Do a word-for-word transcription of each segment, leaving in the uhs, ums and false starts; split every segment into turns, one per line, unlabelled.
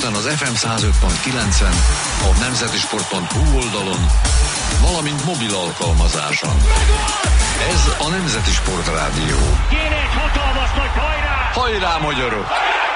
aztán az ef em száz öt pont kilencen, a nemzeti sport pont hu oldalon, valamint mobil alkalmazáson. Ez a Nemzeti Sport Rádió.
Kéne egy hatalmas nagy hajrá!
Hajrá, magyarok!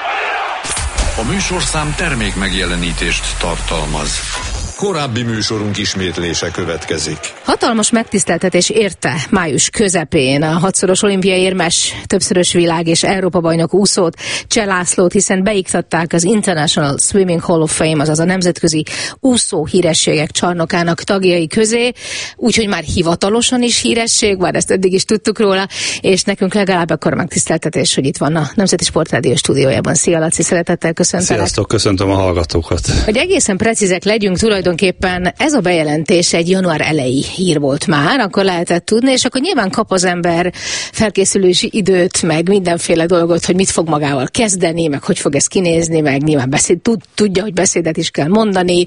A műsorszám termék megjelenítést tartalmaz. Korábbi műsorunk ismétlése következik.
Hatalmas megtiszteltetés érte május közepén a hatszoros olimpiai érmes, többszörös világ és Európa-bajnok úszót, Cseh Lászlót, hiszen beiktatták az International Swimming Hall of Fame, azaz a nemzetközi úszó hírességek csarnokának tagjai közé, úgyhogy már hivatalosan is híresség, bár ezt eddig is tudtuk róla, és nekünk legalább akkor megtiszteltetés, hogy itt van a Nemzeti Sportrádió stúdiójában. Szia, Laci, szeretettel köszöntelek.
Sziasztok, köszöntöm a hallgatókat.
Hogy egészen precízek legyünk, tulajdonképpen ez a bejelentés egy január elejé hír volt már, akkor lehetett tudni, és akkor nyilván kap az ember felkészülési időt, meg mindenféle dolgot, hogy mit fog magával kezdeni, meg hogy fog ez kinézni, meg nyilván beszéd, tud, tudja, hogy beszédet is kell mondani.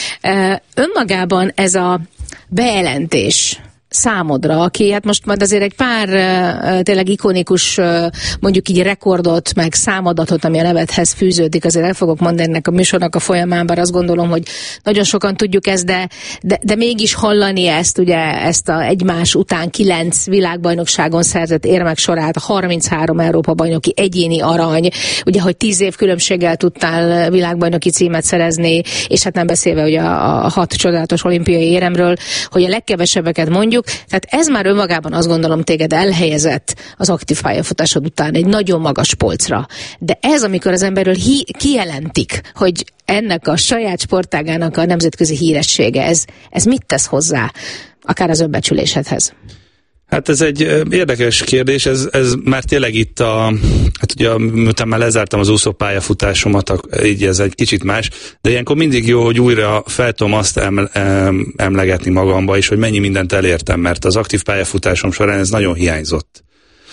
Önmagában ez a bejelentés számodra, aki hát most majd azért egy pár uh, tényleg ikonikus, uh, mondjuk így rekordot, meg számadatot, ami a nevedhez fűződik, azért el fogok mondani ennek a műsornak a folyamán, bár azt gondolom, hogy nagyon sokan tudjuk ezt, de, de, de mégis hallani ezt, ugye ezt a egymás után kilenc világbajnokságon szerzett érmek sorát, harminchárom Európa-bajnoki egyéni arany, ugye, hogy tíz év különbséggel tudtál világbajnoki címet szerezni, és hát nem beszélve ugye a, a hat csodálatos olimpiai éremről, hogy a legkevesebbeket mondjuk. Tehát ez már önmagában azt gondolom téged elhelyezett az aktív pályafutásod után egy nagyon magas polcra. De ez, amikor az emberről hi- kijelentik, hogy ennek a saját sportágának a nemzetközi híressége, ez, ez mit tesz hozzá, akár az önbecsülésedhez?
Hát ez egy érdekes kérdés, ez, ez már tényleg itt a, hát ugye miután már lezártam az úszópályafutásomat, így ez egy kicsit más, de ilyenkor mindig jó, hogy újra fel tudom azt emle, emlegetni magamba is, hogy mennyi mindent elértem, mert az aktív pályafutásom során ez nagyon hiányzott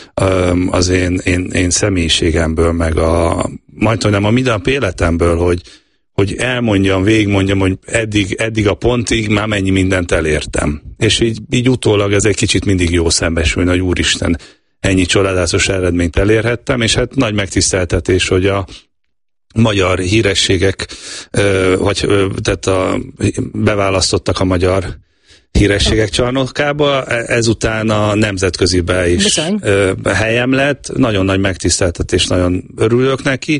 az én, én, én személyiségemből, meg a, majdnem nem a mindennap életemből, hogy hogy elmondjam, végigmondjam, hogy eddig, eddig a pontig már mennyi mindent elértem. És így, így utólag ez egy kicsit mindig jó szembesülni, hogy úristen, ennyi csodálatos eredményt elérhettem, és hát nagy megtiszteltetés, hogy a magyar hírességek, vagy tehát a, beválasztottak a magyar hírességek csarnokába, ezután a nemzetközibe is Bizony. helyem lett. Nagyon nagy megtiszteltetés, nagyon örülök neki.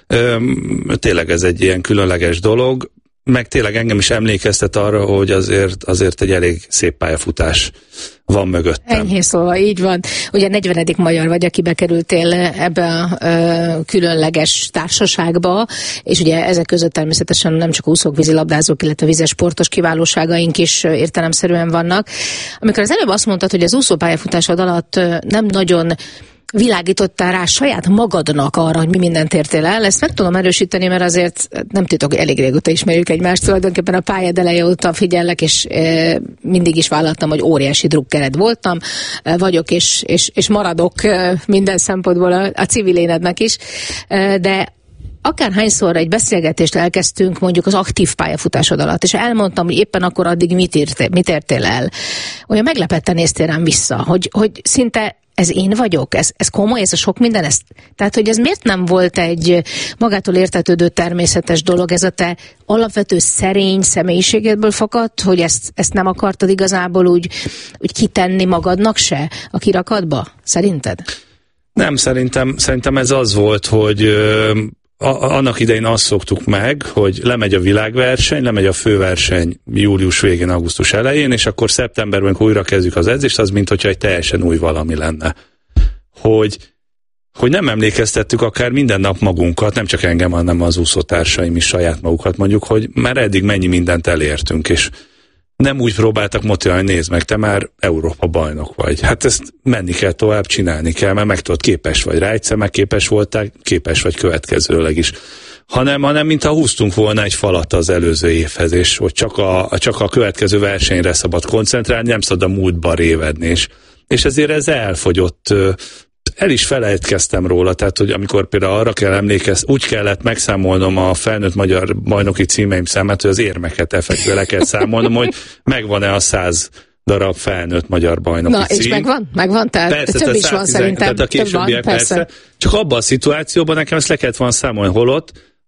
Tényleg ez egy ilyen különleges dolog, meg tényleg engem is emlékeztet arra, hogy azért, azért egy elég szép pályafutás van mögöttem.
Enyhén szólva, így van. Ugye negyvenedik magyar vagy, aki bekerültél ebbe a ö, különleges társaságba, és ugye ezek között természetesen nem csak úszók, vízilabdázók, illetve vizes sportos kiválóságaink is értelemszerűen vannak. Amikor az előbb azt mondtad, hogy az úszópályafutásod alatt nem nagyon világítottál rá saját magadnak arra, hogy mi mindent értél el. Ezt meg tudom erősíteni, mert azért nem titok, hogy elég régóta ismerjük egymást, tulajdonképpen a pályád eleje óta figyellek, és e, mindig is vállaltam, hogy óriási drukkered voltam, e, vagyok, és, és, és maradok e, minden szempontból a, a civil énednek is, e, de akárhányszor egy beszélgetést elkezdtünk mondjuk az aktív pályafutásod alatt, és elmondtam, hogy éppen akkor addig mit, érte, mit értél el, olyan meglepetten néztél rám vissza, hogy, hogy szinte ez én vagyok? Ez, ez komoly? Ez a sok minden? Ez, tehát, hogy ez miért nem volt egy magától értetődő természetes dolog? Ez a te alapvető szerény személyiségedből fakadt, hogy ezt, ezt nem akartad igazából úgy, úgy kitenni magadnak se a kirakatba? Szerinted?
Nem, szerintem, szerintem ez az volt, hogy ö, a, annak idején azt szoktuk meg, hogy lemegy a világverseny, lemegy a főverseny július végén, augusztus elején, és akkor szeptemberben, amikor újra kezdjük az edzést, az mint hogyha egy teljesen új valami lenne. Hogy, hogy nem emlékeztettük akár minden nap magunkat, nem csak engem, hanem az úszótársaim is saját magukat mondjuk, hogy már eddig mennyi mindent elértünk, és nem úgy próbáltak motiválni, nézd meg, te már Európa bajnok vagy. Hát ezt menni kell tovább, csinálni kell, mert meg tudod, képes vagy rá, egyszer meg képes voltál, képes vagy következőleg is. Hanem, hanem mintha húztunk volna egy falat az előző évhez, és hogy csak a, csak a következő versenyre szabad koncentrálni, nem szabad a múltba révedni. És, és ezért ez elfogyott. El is felejtkeztem róla, tehát, hogy amikor például arra kell emlékezni, úgy kellett megszámolnom a felnőtt magyar bajnoki címeim számát, hogy az érmeket effektíve le kell számolnom, hogy megvan-e a száz darab felnőtt magyar bajnoki
Na,
cím.
és megvan? Megvan? Tehát
persze,
több is van szerintem.
Tehát a későbbiek persze. persze. Csak abban a szituációban nekem ezt le kellett volna számolni, holott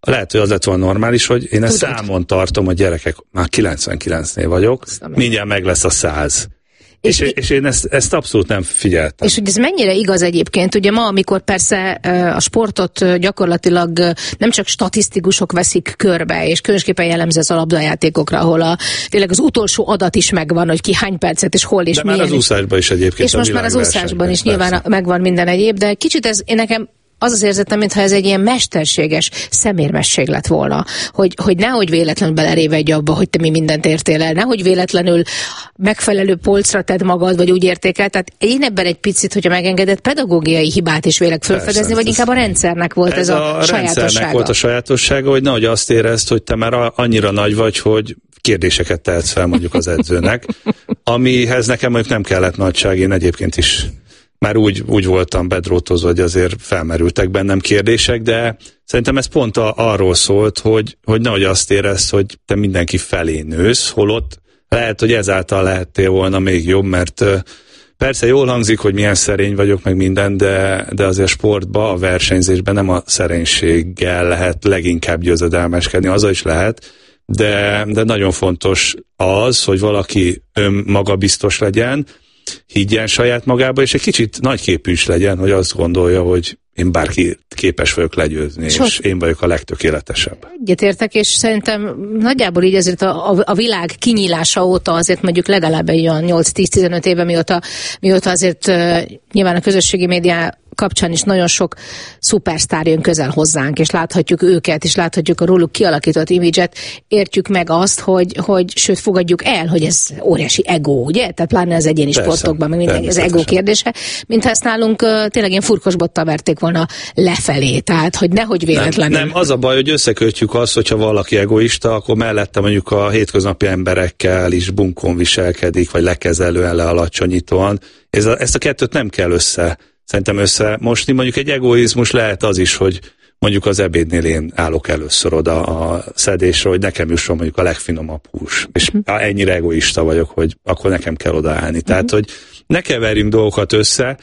lehet, hogy az lett volna normális, hogy én ezt
Tudod.
számon tartom, a gyerekek, már kilencvenkilencnél vagyok, mindjárt meg lesz a száz. És, és, és én ezt, ezt abszolút nem figyeltem.
És hogy ez mennyire igaz egyébként, ugye ma, amikor persze a sportot gyakorlatilag nem csak statisztikusok veszik körbe, és különösképpen jellemző az a labdajátékokra, ahol a, tényleg az utolsó adat is megvan, hogy ki hány percet és hol és
de
milyen.
már az úszásban is egyébként.
És most már az úszásban is nyilván persze. Megvan minden egyéb, de kicsit ez én nekem az az érzetem, mintha ez egy ilyen mesterséges szemérmesség lett volna, hogy, hogy nehogy véletlenül belerévedj abba, hogy te mi mindent értél el, nehogy véletlenül megfelelő polcra tedd magad, vagy úgy értékel. Tehát én ebben egy picit, hogyha megengedett, pedagógiai hibát is vélek felfedezni, persze, vagy inkább a rendszernek volt ez, ez a, a sajátossága. rendszernek
volt a sajátossága, hogy nehogy azt érezd, hogy te már annyira nagy vagy, hogy kérdéseket tehetsz fel mondjuk az edzőnek, amihez nekem mondjuk nem kellett nagyság, én egyébként is már úgy, úgy voltam bedrótozva, hogy azért felmerültek bennem kérdések, de szerintem ez pont a, arról szólt, hogy, hogy nehogy azt érezd, hogy te mindenki felé nősz, holott lehet, hogy ezáltal lehettél volna még jobb, mert persze jól hangzik, hogy milyen szerény vagyok, meg minden, de, de azért sportban, a versenyzésben nem a szerénységgel lehet leginkább győzedelmeskedni, azzal is lehet, de, de nagyon fontos az, hogy valaki önmagabiztos legyen, higgyen saját magába, és egy kicsit nagyképű is legyen, hogy azt gondolja, hogy én bárki képes vagyok legyőzni, Sok. és én vagyok a legtökéletesebb.
Egyetértek, és szerintem nagyjából így azért a, a, a világ kinyílása óta azért mondjuk legalább egy olyan nyolc-tíz-tizenöt éve, mióta, mióta azért uh, nyilván a közösségi média kapcsán is nagyon sok szupersztár jön közel hozzánk, és láthatjuk őket, és láthatjuk a róluk kialakított imidzset, értjük meg azt, hogy, hogy sőt, fogadjuk el, hogy ez óriási ego, ugye? Tehát pláne az egyéni persze, sportokban, meg minden az ego kérdése, mintha ezt nálunk uh, tényleg ilyen furkosbottal verték volna lefelé, tehát, hogy nehogy véletlenül.
Nem, nem, az a baj, hogy összekötjük azt, hogyha valaki egoista, akkor mellette mondjuk a hétköznapi emberekkel is bunkón viselkedik, vagy lekezelően, lealacsonyítóan. Ez a, ezt a kettőt nem kell össze Szerintem összemosni. Mondjuk egy egoizmus lehet az is, hogy mondjuk az ebédnél én állok először oda a szedésre, hogy nekem jusson mondjuk a legfinomabb hús. És uh-huh. ennyire egoista vagyok, hogy akkor nekem kell odaállni. Uh-huh. Tehát, hogy ne keverjünk dolgokat össze.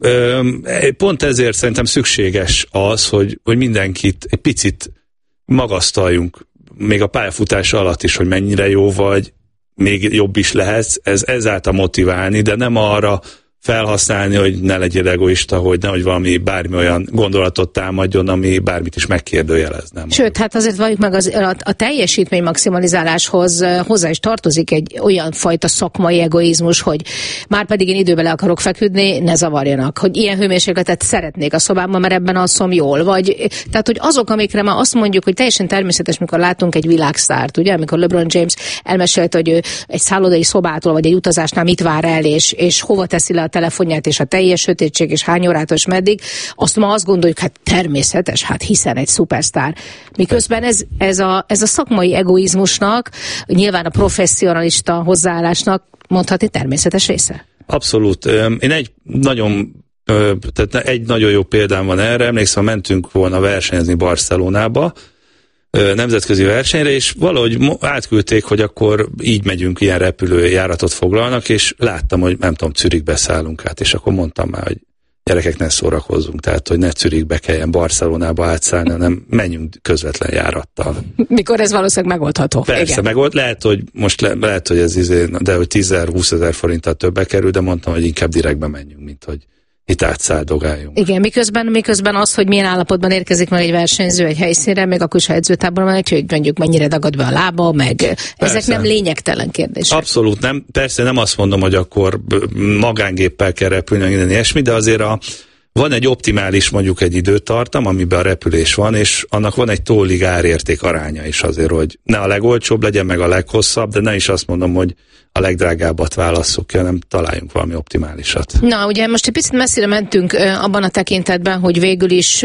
Pont ezért szerintem szükséges az, hogy, hogy mindenkit egy picit magasztaljunk, még a pályafutás alatt is, hogy mennyire jó vagy, még jobb is lehetsz, ez ezáltal motiválni, de nem arra felhasználni, hogy ne legyél egoista, hogy nehogy valami bármi olyan gondolatot támadjon, ami bármit is megkérdőjelezne.
Sőt, hát azért valljuk meg, az, a, a teljesítmény maximalizáláshoz hozzá is tartozik egy olyan fajta szakmai egoizmus, hogy már pedig én időben le akarok feküdni, ne zavarjanak, hogy ilyen hőmérsékletet szeretnék a szobámban, mert ebben alszom jól, vagy tehát, hogy azok, amikre már azt mondjuk, hogy teljesen természetes, mikor látunk egy világsztárt, ugye, amikor LeBron James elmesélte, hogy ő egy szállodai szobától, vagy egy utazásnál mit vár el, és, és hova teszi le a telefonját, és a teljes sötétség, és hány órától, és meddig, azt ma azt gondoljuk, hát természetes, hát hiszen egy szupersztár. Miközben ez, ez, a, ez a szakmai egoizmusnak, nyilván a professzionalista hozzáállásnak mondhatni természetes része.
Abszolút. Én egy nagyon, tehát egy nagyon jó példám van erre, emlékszem, mentünk volna versenyezni Barcelonába, nemzetközi versenyre, és valahogy átküldték, hogy akkor így megyünk, ilyen repülőjáratot foglalnak, és láttam, hogy nem tudom, Zürichbe szállunk át, és akkor mondtam már, hogy gyerekek, ne szórakozzunk, tehát, hogy ne Zürichbe kelljen Barcelonába átszállni, hanem menjünk közvetlen járattal. Mikor
ez valószínűleg megoldható.
Persze, igen. Megold, lehet, hogy most le, lehet, hogy ez izé, de hogy tízezer-húszezer forinttal többe kerül, de mondtam, hogy inkább direktbe menjünk, mint hogy itt átszáldogáljunk.
Igen, miközben, miközben az, hogy milyen állapotban érkezik meg egy versenyző egy helyszínre, még akkor is, ha edzőtáborban megy, hogy mondjuk mennyire dagad be a lába, meg persze. Ezek nem lényegtelen kérdések.
Abszolút nem. Persze nem azt mondom, hogy akkor magángéppel kell repülni, minden ilyesmi, de azért a, van egy optimális mondjuk egy időtartam, amiben a repülés van, és annak van egy tollig árérték aránya is azért, hogy ne a legolcsóbb legyen, meg a leghosszabb, de ne is azt mondom, hogy a legdrágábbat válasszuk ki, hanem találjunk valami optimálisat. Na,
ugye most egy picit messzire mentünk abban a tekintetben, hogy végül is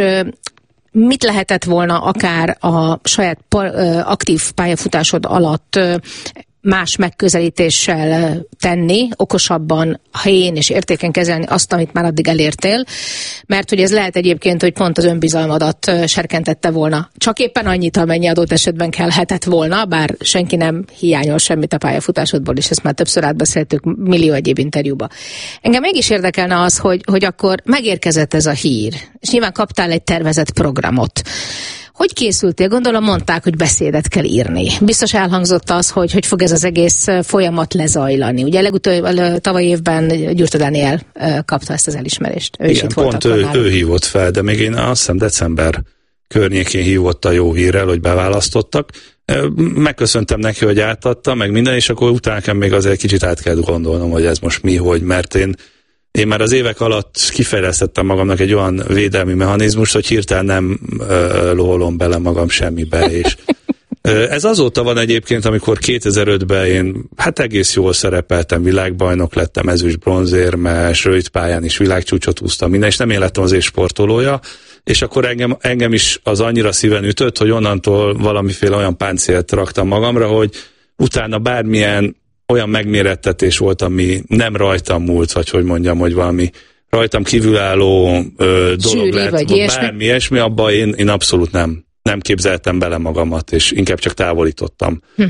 mit lehetett volna akár a saját aktív pályafutásod alatt más megközelítéssel tenni, okosabban, helyén és értéken kezelni azt, amit már addig elértél, mert hogy ez lehet egyébként, hogy pont az önbizalmadat serkentette volna. Csak éppen annyit, amennyi adott esetben kellhetett volna, bár senki nem hiányol semmit a pályafutásodból, és ezt már többször átbeszéltük millió egyéb interjúba. Engem mégis érdekelne az, hogy, hogy akkor megérkezett ez a hír, és nyilván kaptál egy tervezett programot. Hogy hogy készültél? Gondolom mondták, hogy beszédet kell írni. Biztos elhangzott az, hogy hogy fog ez az egész folyamat lezajlani. Ugye legutóbb tavaly évben Gyurta Dániel kapta ezt az elismerést. Ő
igen, pont ő, ő hívott fel, de még én azt hiszem december környékén hívott a jó hírrel, hogy beválasztottak. Megköszöntem neki, hogy átadta, meg minden, és akkor utána még azért kicsit át kell gondolnom, hogy ez most mi, hogy, mert én, én már az évek alatt kifejlesztettem magamnak egy olyan védelmi mechanizmust, hogy hirtelen nem uh, loholom bele magam semmibe, és uh, ez azóta van egyébként, amikor kétezer-ötben én hát egész jól szerepeltem, világbajnok lettem, ezüst bronzérmes, rövidpályán is világcsúcsot úsztam, minden, és nem én lettem az év sportolója, és akkor engem, engem is az annyira szíven ütött, hogy onnantól valamiféle olyan páncélt raktam magamra, hogy utána bármilyen olyan megmérettetés volt, ami nem rajtam múlt, vagy hogy mondjam, hogy valami rajtam kívülálló ö, dolog
Zsűri,
lett,
vagy ilyesmi.
bármi ilyesmi, abban én, én abszolút nem, nem képzeltem bele magamat, és inkább csak távolítottam. Hm.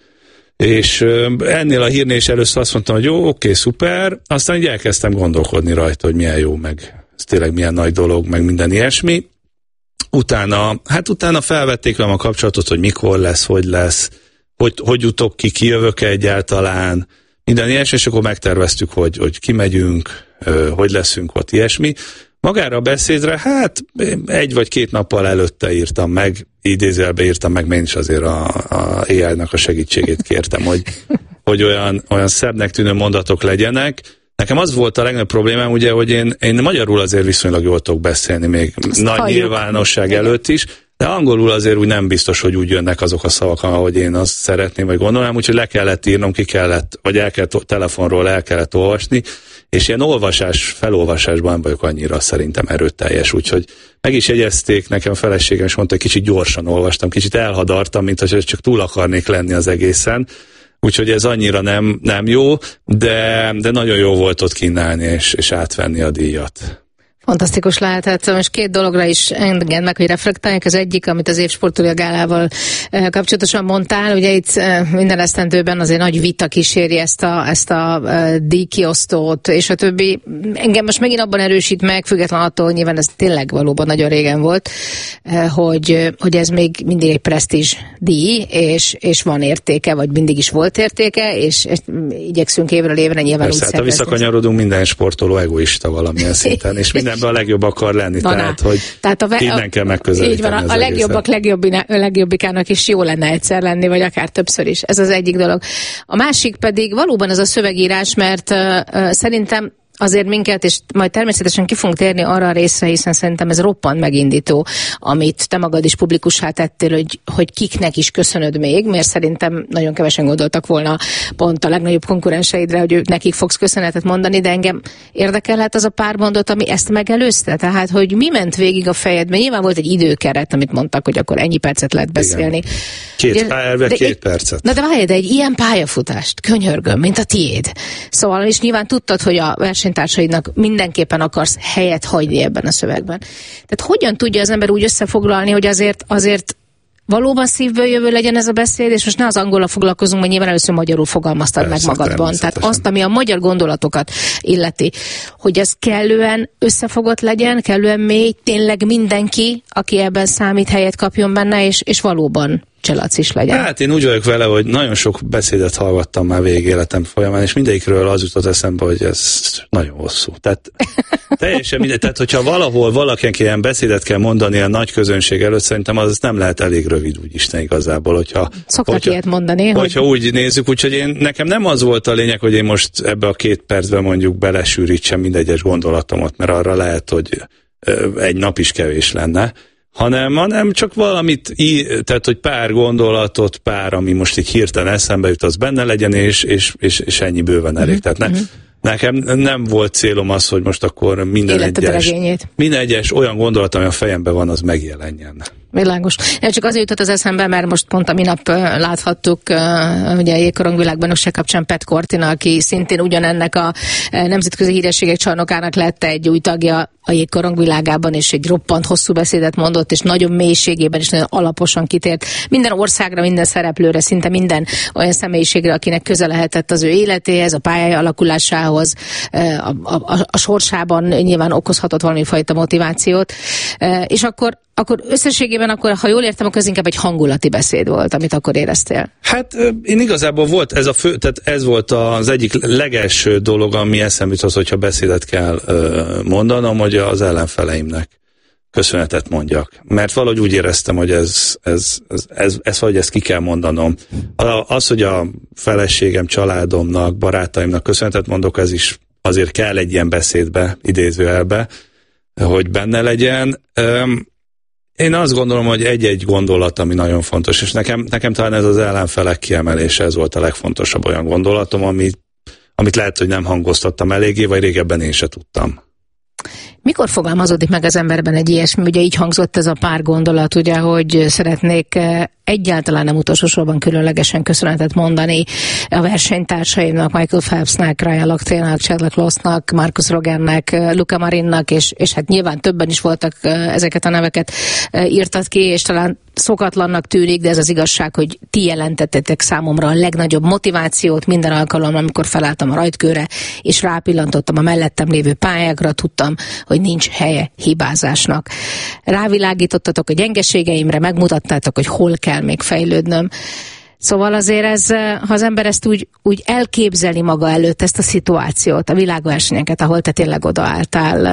És ö, ennél a hírnél is először azt mondtam, hogy jó, oké, szuper, aztán így elkezdtem gondolkodni rajta, hogy milyen jó, meg ez tényleg milyen nagy dolog, meg minden ilyesmi. Utána, hát utána felvették velem a kapcsolatot, hogy mikor lesz, hogy lesz, hogy, hogy jutok ki, kijövök egyáltalán, minden ilyesmi, és akkor megterveztük, hogy, hogy kimegyünk, hogy leszünk ott, ilyesmi. Magára a beszédre, hát egy vagy két nappal előtte írtam meg, idézőjelbe írtam meg, mert én is azért a, a á i-nak a segítségét kértem, hogy, hogy olyan, olyan szebbnek tűnő mondatok legyenek. Nekem az volt a legnagyobb problémám, ugye, hogy én, én magyarul azért viszonylag jól tudok beszélni, még azt nagy halljuk. Nyilvánosság igen. előtt is, de angolul azért úgy nem biztos, hogy úgy jönnek azok a szavak, ahogy én azt szeretném, vagy gondolnám, úgyhogy le kellett írnom, ki kellett, vagy el kellett, telefonról el kellett olvasni, és ilyen olvasás, felolvasásban nem vagyok annyira szerintem erőteljes, úgyhogy meg is jegyezték, nekem a feleségem is mondta, hogy kicsit gyorsan olvastam, kicsit elhadartam, mint hogy csak túl akarnék lenni az egészen. Úgyhogy ez annyira nem, nem jó, de, de nagyon jó volt ott kínálni és, és átvenni a díjat.
Fantasztikus lehetett. Most két dologra is engedd meg, hogy reflektáljak. Az egyik, amit az évsportolója gálával kapcsolatosan mondtál, ugye itt minden esztendőben azért nagy vita kíséri ezt a, ezt a díjkiosztót, és a többi. Engem most megint abban erősít meg, független attól, nyilván ez tényleg valóban nagyon régen volt, hogy, hogy ez még mindig egy presztízs díj, és, és van értéke, vagy mindig is volt értéke, és, és igyekszünk évről évre nyilván
persze,
úgy
hát, ha visszakanyarodunk, minden sportoló egoista valamilyen szinten, és minden a legjobb akar lenni, na, tehát, hogy tehát a ve- innen kell megközelíteni. Így van, a, a legjobbak legjobbikának is jó lenne egyszer lenni, vagy akár többször is. Ez az egyik dolog. A másik pedig valóban ez a szövegírás, mert uh, uh, szerintem azért minket, és majd természetesen ki fogunk térni arra a részre, hiszen szerintem ez roppant megindító, amit te magad is publikussá tettél, hogy, hogy kiknek is köszönöd még, mert szerintem nagyon kevesen gondoltak volna pont a legnagyobb konkurenseidre, hogy ők nekik fogsz köszönetet mondani, de engem érdekelhet az a pár mondat, ami ezt megelőzte, tehát hogy mi ment végig a fejedben. Nyilván volt egy időkeret, amit mondtak, hogy akkor ennyi percet lehet beszélni. Igen. Két, pár, két egy, percet.
Na de várj, de egy ilyen pályafutást, könyörgöm, mint a tiéd. Szóval, és nyilván tudtad, hogy a versenytársaidnak mindenképpen akarsz helyet hagyni ebben a szövegben. Tehát hogyan tudja az ember úgy összefoglalni, hogy azért, azért valóban szívből jövő legyen ez a beszéd, és most ne az angolra foglalkozunk, mert nyilván először magyarul fogalmaztad meg magadban. Tehát azt, ami a magyar gondolatokat illeti, hogy ez kellően összefogott legyen, kellően mély, tényleg mindenki, aki ebben számít, helyet kapjon benne, és, és valóban cselac is legyen.
Hát én úgy vagyok vele, hogy nagyon sok beszédet hallgattam már végig életem folyamán, és mindegyikről az jutott eszembe, hogy ez nagyon hosszú. Tehát teljesen mindegy. Tehát, hogyha valahol valakinek ilyen beszédet kell mondani a nagy közönség előtt, szerintem az nem lehet elég rövid úgy Isten igazából, hogyha...
Szoktak hogyha, ilyet mondani.
Hogyha
hogy...
úgy nézzük, úgyhogy én, nekem nem az volt a lényeg, hogy én most ebbe a két percben mondjuk belesűrítsem mindegyes gondolatomat, mert arra lehet, hogy egy nap is kevés lenne, hanem, hanem csak valamit, tehát hogy pár gondolatot, pár, ami most így hirtelen eszembe jut, az benne legyen, és, és, és, és ennyi bőven elég. Tehát ne, nekem nem volt célom az, hogy most akkor minden egyes, minden egyes olyan gondolat, ami a fejemben van, az megjelenjen.
Világos. Ja, csak azért jutott az eszembe, mert most pont a minap uh, láthattuk uh, ugye a jégkorongvilágbajnokság kapcsán Pat Cortina, aki szintén ugyanennek a uh, nemzetközi hírességek csarnokának lett egy új tagja a jégkorongvilágában, és egy roppant hosszú beszédet mondott, és nagyon mélységében és nagyon alaposan kitért minden országra, minden szereplőre, szinte minden olyan személyiségre, akinek köze lehetett az ő életéhez, a pályája alakulásához, uh, a, a, a, a sorsában nyilván okozhatott valami fajta motivációt. Uh, és akkor Akkor összességében, akkor, ha jól értem, akkor ez inkább egy hangulati beszéd volt, amit akkor éreztél.
Hát én igazából volt ez a fő, tehát ez volt az egyik legelső dolog, ami eszembe jutott, hogyha beszédet kell mondanom, hogy az ellenfeleimnek köszönetet mondjak. Mert valahogy úgy éreztem, hogy ez, ez, ez, ez, ez valahogy ezt ki kell mondanom. Az, hogy a feleségem, családomnak, barátaimnak köszönetet mondok, ez is azért kell egy ilyen beszédbe, idézőjelbe, hogy benne legyen. Én azt gondolom, hogy egy-egy gondolat, ami nagyon fontos, és nekem, nekem talán ez az ellenfelek kiemelése, ez volt a legfontosabb olyan gondolatom, amit, amit lehet, hogy nem hangoztattam eléggé, vagy régebben én se tudtam.
Mikor fogalmazódik meg az emberben egy ilyesmi? Ugye így hangzott ez a pár gondolat, ugye, hogy szeretnék egyáltalán nem utolsó sorban különlegesen köszönetet mondani a versenytársaimnak, Michael Phelpsnek, Ryan Lochte-nak, Chadwick Lostnak, Marcus Rogannek, Luca Marinnak, és, és hát nyilván többen is voltak, ezeket a neveket írtad ki, és talán szokatlannak tűnik, de ez az igazság, hogy ti jelentettetek számomra a legnagyobb motivációt minden alkalommal, amikor felálltam a rajtkőre, és rápillantottam a mellettem lévő pályákra, tudtam, hogy nincs helye hibázásnak. Rávilágítottatok a gyengeségeimre, megmutattátok, hogy hol kell még fejlődnöm. Szóval azért ez, ha az ember ezt úgy, úgy elképzeli maga előtt, ezt a szituációt, a világversenyeket, ahol te tényleg odaálltál,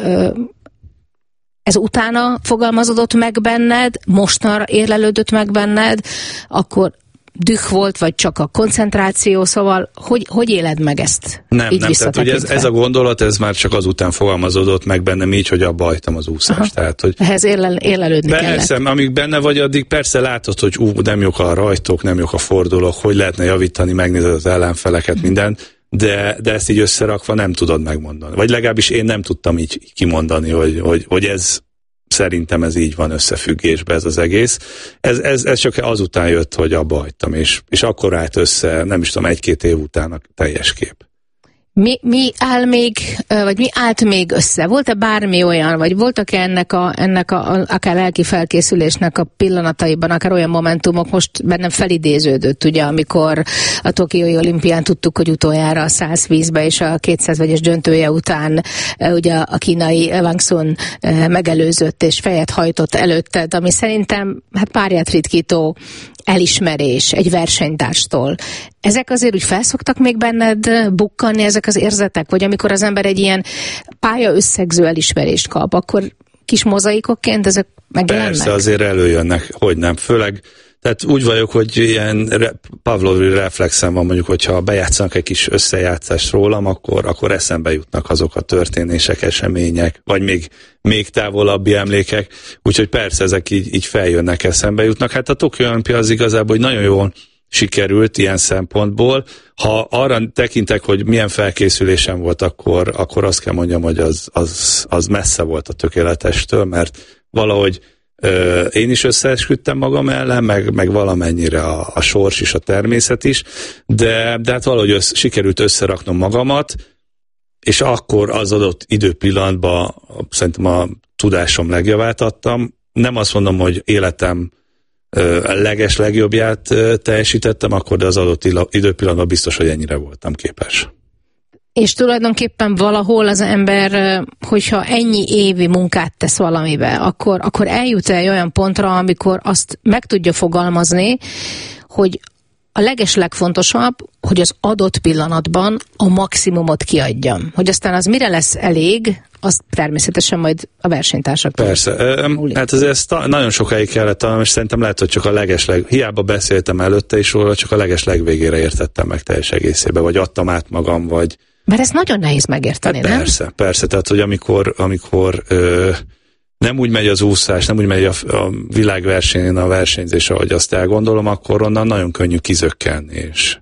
ez utána fogalmazódott meg benned, mostanra érlelődött meg benned, akkor düh volt, vagy csak a koncentráció, szóval hogy, hogy éled meg ezt?
Nem, nem, tehát hogy ez, ez a gondolat, ez már csak azután fogalmazódott meg bennem így, hogy abba hagytam az úszást. Tehát, hogy
ehhez érlel, érlelődni kellett.
Persze, amíg benne vagy, addig persze látod, hogy ú, nem jók a rajtok, nem jók a fordulók, hogy lehetne javítani, megnézed az ellenfeleket, mindent, de, de ezt így összerakva nem tudod megmondani. Vagy legalábbis én nem tudtam így kimondani, hogy, hogy, hogy ez szerintem ez így van összefüggésben ez az egész. Ez, ez, ez csak azután jött, hogy abba hagytam, és, és akkor állt össze, nem is tudom, egy-két év után a teljes kép.
Mi, mi áll még, vagy mi állt még össze? Volt-e bármi olyan, vagy voltak-e ennek a, ennek a, akár lelki felkészülésnek a pillanataiban, akár olyan momentumok, most bennem felidéződött, ugye, amikor a Tokiói olimpián tudtuk, hogy utoljára a száz vízbe és a kétszáz vegyes döntője után ugye a kínai Wang Sun megelőzött és fejet hajtott előtted, ami szerintem hát párját ritkító elismerés egy versenytárstól. Ezek azért úgy felszoktak még benned bukkanni, ezek az érzetek? Vagy amikor az ember egy ilyen pálya összegző elismerést kap, akkor kis mozaikokként ezek megjelennek?
Persze, azért előjönnek, hogy nem. Főleg, tehát úgy vagyok, hogy ilyen re- Pavlovi reflexem van, mondjuk, hogyha bejátszanak egy kis összejátszást rólam, akkor, akkor eszembe jutnak azok a történések, események, vagy még, még távolabbi emlékek. Úgyhogy persze ezek így, így feljönnek, eszembe jutnak. Hát a Tokió olimpia az igazából, hogy nagyon jól sikerült ilyen szempontból. Ha arra tekintek, hogy milyen felkészülésem volt, akkor, akkor azt kell mondjam, hogy az, az, az messze volt a tökéletestől, mert valahogy ö, én is összeesküdtem magam ellen, meg, meg valamennyire a, a sors is, a természet is, de, de hát valahogy össz, sikerült összeraknom magamat, és akkor az adott időpillanatban szerintem a tudásom legjavát adtam. Nem azt mondom, hogy életem a leges legjobbját teljesítettem akkor, de az adott időpillanatban biztos, hogy ennyire voltam képes.
És tulajdonképpen valahol az ember, hogyha ennyi évi munkát tesz valamibe, akkor, akkor eljut el olyan pontra, amikor azt meg tudja fogalmazni, hogy a leges legfontosabb, hogy az adott pillanatban a maximumot kiadjam. Hogy aztán az mire lesz elég, az természetesen majd a versenytársaktól.
Persze. Múlik. Hát azért ezt nagyon sokáig kellett találnom, és szerintem lehet, hogy csak a legesleg, hiába beszéltem előtte is róla, csak a leges legvégére értettem meg teljes egészébe, vagy adtam át magam, vagy...
Mert ez nagyon nehéz megérteni,
hát
nem?
Persze, persze. Tehát, hogy amikor, amikor ö, nem úgy megy az úszás, nem úgy megy a, a világversenyen a versenyzés, ahogy azt elgondolom, akkor onnan nagyon könnyű kizökkenni, és,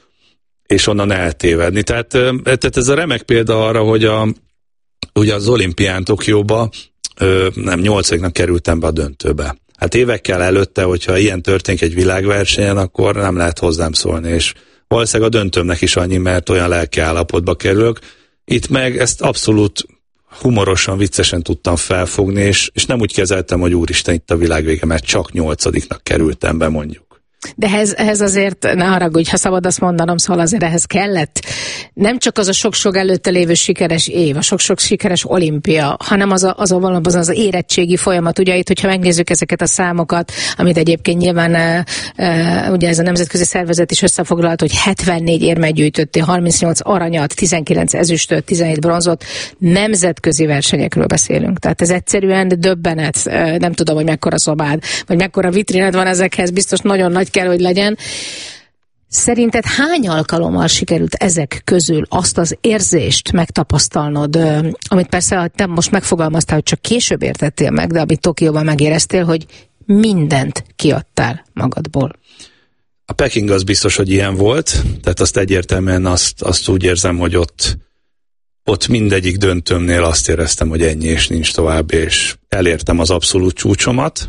és onnan eltévedni. Tehát, tehát ez a remek példa arra, hogy a, ugye az olimpián Tokióba ö, nem, nyolcadiknak kerültem be a döntőbe. Hát évekkel előtte, hogyha ilyen történik egy világversenyen, akkor nem lehet hozzám szólni, és valószínűleg a döntőmnek is annyi, mert olyan lelki állapotba kerülök. Itt meg ezt abszolút humorosan, viccesen tudtam felfogni, és, és nem úgy kezeltem, hogy úristen, itt a világ vége, mert csak nyolcadiknak kerültem be, mondjuk.
De ehhez, ehhez azért, ne haragudj, ha szabad azt mondanom, szóval azért ehhez kellett nem csak az a sok-sok előtte lévő sikeres év, a sok-sok sikeres olimpia, hanem az a, az, a, az, az érettségi folyamat. Ugye itt, hogyha megnézzük ezeket a számokat, amit egyébként nyilván e, e, ugye ez a nemzetközi szervezet is összefoglalt, hogy hetvennégy érmet gyűjtöttél, harmincnyolc aranyat, tizenkilenc ezüstöt, tizenhét bronzot, nemzetközi versenyekről beszélünk. Tehát ez egyszerűen döbbenet, nem tudom, hogy mekkora szobád, vagy mekkora vitrined van ezekhez, biztos nagyon nagy kell, hogy legyen. Szerinted hány alkalommal sikerült ezek közül azt az érzést megtapasztalnod, amit persze te most megfogalmaztál, hogy csak később értettél meg, de amit Tokióban megéreztél, hogy mindent kiadtál magadból?
A Peking az biztos, hogy ilyen volt, tehát azt egyértelműen azt, azt úgy érzem, hogy ott, ott mindegyik döntőmnél azt éreztem, hogy ennyi és nincs tovább, és elértem az abszolút csúcsomat.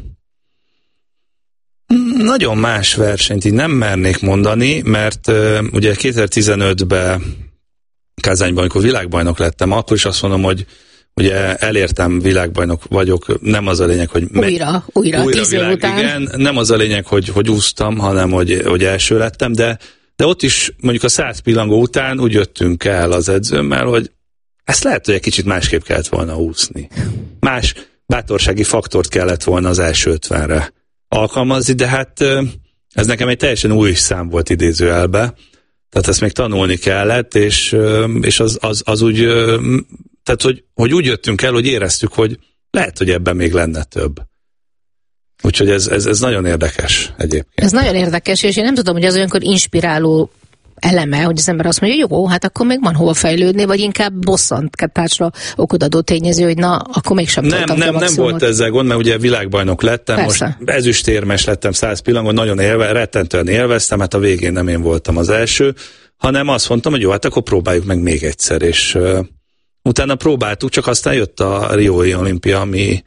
Nagyon más versenyt így nem mernék mondani, mert uh, ugye kétezer-tizenötben Kazányban, amikor világbajnok lettem, akkor is azt mondom, hogy ugye elértem, világbajnok vagyok, nem az a lényeg, hogy...
Újra, me- újra,
újra
tíz
világ,
év után.
Igen, nem az a lényeg, hogy, hogy úsztam, hanem hogy, hogy első lettem, de, de ott is mondjuk a száz pillangó után úgy jöttünk el az edzőmmel, hogy ezt lehet, hogy egy kicsit másképp kellett volna úszni. Más bátorsági faktort kellett volna az első ötvenre alkalmazni, de hát ez nekem egy teljesen új szám volt idézőjelbe, tehát ezt még tanulni kellett, és, és az, az, az úgy, tehát hogy, hogy úgy jöttünk el, hogy éreztük, hogy lehet, hogy ebben még lenne több. Úgyhogy ez, ez, ez nagyon érdekes egyébként.
Ez nagyon érdekes, és én nem tudom, hogy az olyankor inspiráló eleme, hogy az ember azt mondja, jó, hát akkor még van hova fejlődni, vagy inkább bosszantgatásra okot adó tényező, hogy na, akkor mégsem
nem, nem, nem, nem volt ezzel gond, mert ugye világbajnok lettem, persze. Most ezüstérmes lettem száz pillangon, nagyon élve, rettentően élveztem, hát a végén nem én voltam az első, hanem azt mondtam, hogy jó, hát akkor próbáljuk meg még egyszer, és uh, utána próbáltuk, csak aztán jött a Riói olimpia, ami,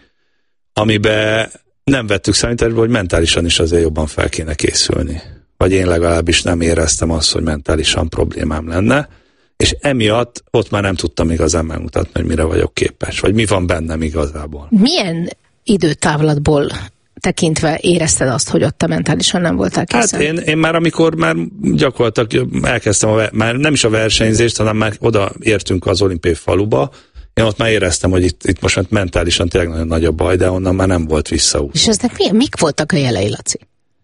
amiben nem vettük számításba, hogy mentálisan is azért jobban fel kéne készülni. Vagy én legalábbis nem éreztem azt, hogy mentálisan problémám lenne, és emiatt ott már nem tudtam igazán megmutatni, hogy mire vagyok képes, vagy mi van bennem igazából.
Milyen időtávlatból tekintve érezted azt, hogy ott te mentálisan nem voltál készen?
Hát én, én már amikor már gyakorlatilag elkezdtem, a, már nem is a versenyzést, hanem már oda értünk az olimpiai faluba, én ott már éreztem, hogy itt, itt most mentálisan tényleg nagyon nagy a baj, de onnan már nem volt visszaút.
És eznek mi, mik voltak a jelei, Laci?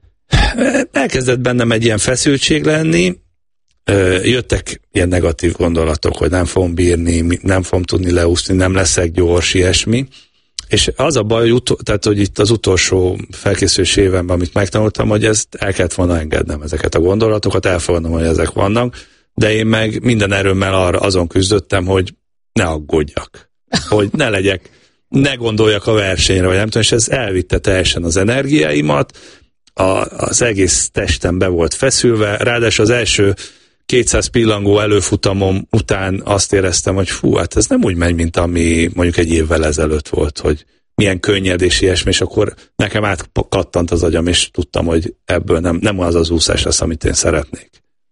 Elkezdett bennem egy ilyen feszültség lenni, jöttek ilyen negatív gondolatok, hogy nem fogom bírni, nem fogom tudni leúszni, nem leszek gyors, ilyesmi. És az a baj, hogy, utol, tehát, hogy itt az utolsó felkészülési évemben, amit megtanultam, hogy ezt el kellett volna engednem, ezeket a gondolatokat, elfogadnom, hogy ezek vannak, de én meg minden erőmmel arra azon küzdöttem, hogy ne aggódjak, hogy ne legyek, ne gondoljak a versenyre, vagy nem tudom, és ez elvitte teljesen az energiáimat, A, az egész testem be volt feszülve, ráadásul az első kétszáz pillangó előfutamom után azt éreztem, hogy fú, hát ez nem úgy megy, mint ami mondjuk egy évvel ezelőtt volt, hogy milyen könnyed és ilyesmi, és akkor nekem átkattant az agyam, és tudtam, hogy ebből nem, nem az az úszás lesz, amit én szeretnék.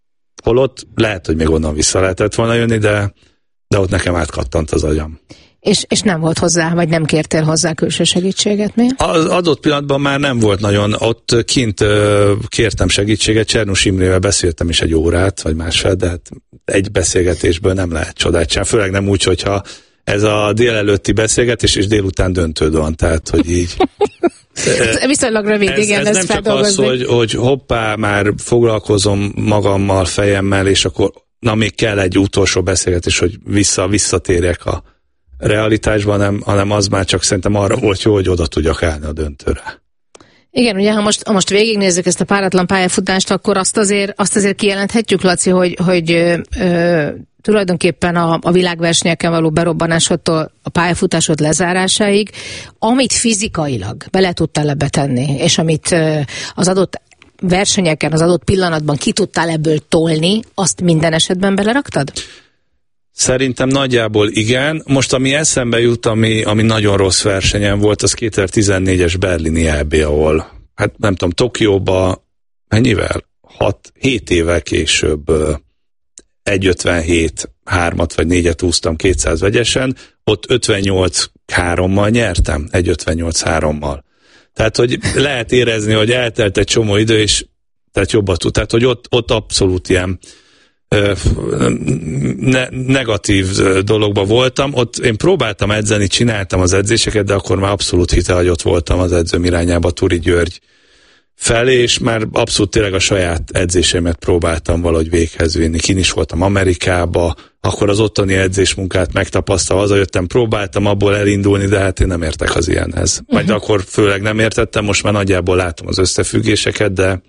Holott lehet, hogy még onnan vissza lehetett volna jönni, de, de ott nekem átkattant az agyam.
És, és nem volt hozzá, vagy nem kértél hozzá külső segítséget még?
Az adott pillanatban már nem volt nagyon, ott kint kértem segítséget, Csernus Imrével beszéltem is egy órát, vagy másfél, de hát egy beszélgetésből nem lehet csodát csinálni, főleg nem úgy, hogyha ez a délelőtti beszélgetés, és délután döntőd van, tehát, hogy így...
Viszonylag rövid,
ez,
igen,
ez
ezt
nem csak az, hogy, hogy hoppá, már foglalkozom magammal, fejemmel, és akkor na még kell egy utolsó beszélgetés, hogy vissza, visszatérjek a realitásban, nem, hanem az már csak szerintem arra volt jó, hogy oda tudjak állni a döntőre.
Igen, ugye ha most, ha most végignézzük ezt a páratlan pályafutást, akkor azt azért, azt azért kijelenthetjük, Laci, hogy, hogy ö, ö, tulajdonképpen a, a világversenyeken való berobbanásodtól a pályafutásod lezárásáig, amit fizikailag bele tudtál ebbe tenni, és amit ö, az adott versenyeken, az adott pillanatban ki tudtál ebből tolni, azt minden esetben beleraktad?
Szerintem nagyjából igen. Most ami eszembe jut, ami, ami nagyon rossz versenyen volt, az kétezer-tizennégyes berlini é bé, ahol, hát nem tudom, Tokióba mennyivel? hat, hét évvel később egy ötvenhét, hármat vagy négyet úsztam kétszáz vegyesen, ott ötvennyolc hárommal nyertem, egy ötvennyolc hárommal. Tehát, hogy lehet érezni, hogy eltelt egy csomó idő, és Tehát jobban tud. Tehát, hogy ott, ott abszolút ilyen Ne, negatív dologban voltam, ott én próbáltam edzeni, csináltam az edzéseket, de akkor már abszolút hitehagyott voltam az edzőm irányába, Turi György felé, és már abszolút tényleg a saját edzésemet próbáltam valahogy véghez vinni. Kin is voltam Amerikába, akkor az ottani edzésmunkát megtapasztalva, hazajöttem, próbáltam abból elindulni, de hát én nem értek az ilyenhez. Majd uh-huh. akkor főleg nem értettem, most már nagyjából látom az összefüggéseket, de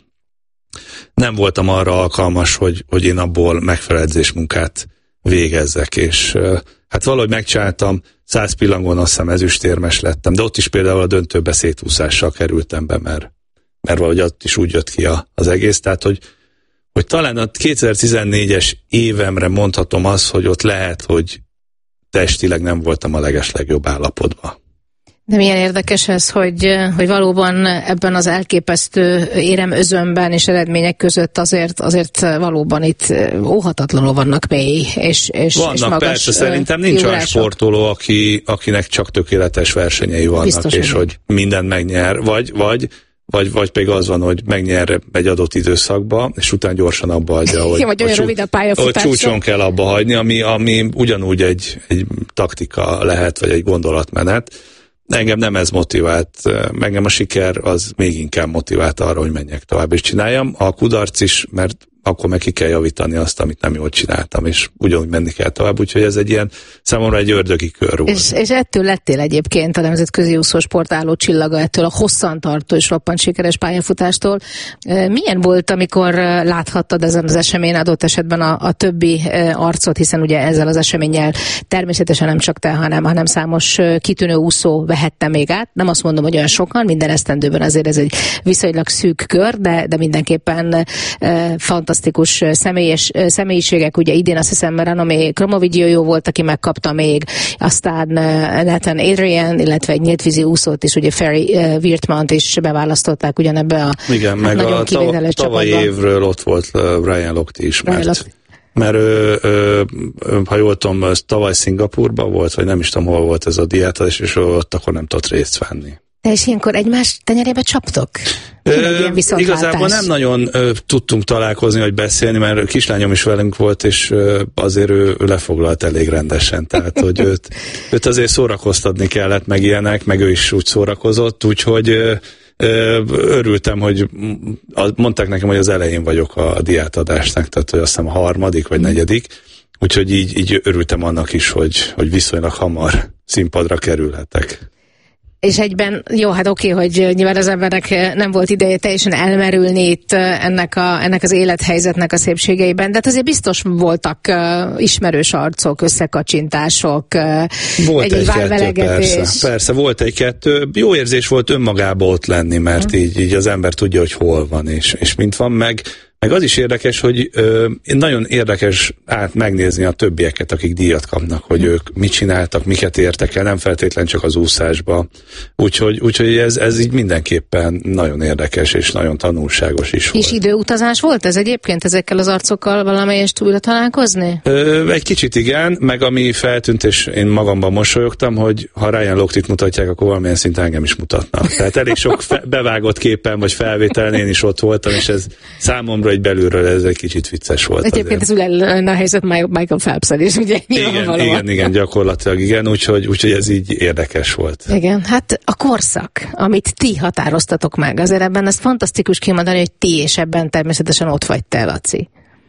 nem voltam arra alkalmas, hogy, hogy én abból megfelelő edzésmunkát végezzek, és hát valahogy megcsináltam, száz pillangon azt hiszem ezüstérmes lettem, de ott is például a döntőbe szétúszással kerültem be, mert, mert valahogy ott is úgy jött ki a, az egész, tehát hogy, hogy talán a kétezer-tizennégyes évemre mondhatom azt, hogy ott lehet, hogy testileg nem voltam a legeslegjobb állapotban.
De milyen érdekes ez, hogy, hogy valóban ebben az elképesztő éremözönben és eredmények között azért, azért valóban itt óhatatlanul vannak mély és, és,
vannak,
és magas
persze, szerintem nincs olyan sportoló, aki, akinek csak tökéletes versenyei vannak, biztos, és hogy mindent megnyer, vagy, vagy, vagy, vagy pedig az van, hogy megnyer egy adott időszakba, és utána gyorsan abba hagyja, hogy,
vagy olyan rövid a pályafutásra,
hogy csúcson kell abba hagyni, ami, ami ugyanúgy egy, egy taktika lehet, vagy egy gondolatmenet. Engem nem ez motivált, engem a siker az még inkább motivált arra, hogy menjek tovább és csináljam. A kudarc is, mert akkor meg ki kell javítani azt, amit nem jól csináltam, és ugyanúgy menni kell tovább, úgyhogy ez egy ilyen, számomra egy ördögi kör volt. És,
és ettől lettél egyébként a nemzetközi úszósport álló csillaga, ettől a hosszantartó és roppant sikeres pályafutástól. Milyen volt, amikor láthattad ezen az eseményen adott esetben a, a többi arcot, hiszen ugye ezzel az eseménnyel természetesen nem csak te, hanem, hanem számos kitűnő úszó vehette még át. Nem azt mondom, hogy olyan sokan, minden esztendőben azért ez egy viszonylag szűk kör, de, de mindenképpen e, fantasztikus személyes, személyiségek, ugye idén azt hiszem Ranomé Kromovigyó volt, aki megkapta még, aztán Nathan Adrian, illetve egy nyíltvízi úszót is, ugye Ferry Wirtmant is beválasztották ugyanebbe a
igen, meg nagyon kivételes csapatban. Tavalyi évről ott volt Brian Lochte is, mert, Lochte. mert ő, ő, ha jól tudom, tavaly Szingapurban volt, vagy nem is tudom, hol volt ez a diáta, és, és ott akkor nem tudott részt venni.
De és ilyenkor egymás tenyerébe csaptok?
Ö, igazából nem nagyon ö, tudtunk találkozni, vagy beszélni, mert kislányom is velünk volt, és ö, azért ő, ő lefoglalt elég rendesen, tehát hogy őt, őt azért szórakoztatni kellett, meg ilyenek, meg ő is úgy szórakozott, úgyhogy ö, ö, örültem, hogy mondták nekem, hogy az elején vagyok a diátadásnak, tehát hogy azt hiszem a harmadik, vagy negyedik, úgyhogy így, így örültem annak is, hogy, hogy viszonylag hamar színpadra kerülhetek.
És egyben, jó, hát oké, hogy nyilván az embernek nem volt ideje teljesen elmerülni itt ennek, a, ennek az élethelyzetnek a szépségeiben, de hát azért biztos voltak uh, ismerős arcok, összekacsintások, uh,
volt
egy
egy-kettő, persze, persze, volt egy-kettő. Jó érzés volt önmagába ott lenni, mert hmm. így, így az ember tudja, hogy hol van, és, és mint van, meg Meg az is érdekes, hogy ö, nagyon érdekes át megnézni a többieket, akik díjat kapnak, hogy ők mit csináltak, miket értek el, nem feltétlen csak az úszásba. Úgyhogy, úgyhogy ez, ez így mindenképpen nagyon érdekes és nagyon tanulságos is volt.
És időutazás volt ez egyébként ezekkel az arcokkal valamelyest újra találkozni?
Ö, egy kicsit igen, meg ami feltűnt, és én magamban mosolyogtam, hogy ha Ryan Lochte-t mutatják, akkor valamilyen szinten engem is mutatnak. Tehát elég sok fe- bevágott képen vagy felvételen én is ott voltam, és ez számomra egy belülről ez egy kicsit vicces volt.
Egyébként ez ugyan a helyzet Michael Phelps-el is, ugye?
Igen, igen, igen, gyakorlatilag igen, úgyhogy, úgyhogy ez így érdekes volt.
Igen, hát a korszak, amit ti határoztatok meg, azért ebben ez fantasztikus kimondani, hogy ti, és ebben természetesen ott vagy te, Laci.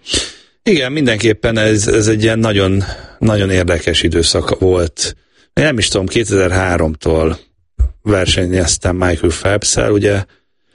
Igen, mindenképpen ez, ez egy ilyen nagyon, nagyon érdekes időszak volt. Én nem is tudom, kétezer-háromtól versenyeztem Michael Phelps-el, ugye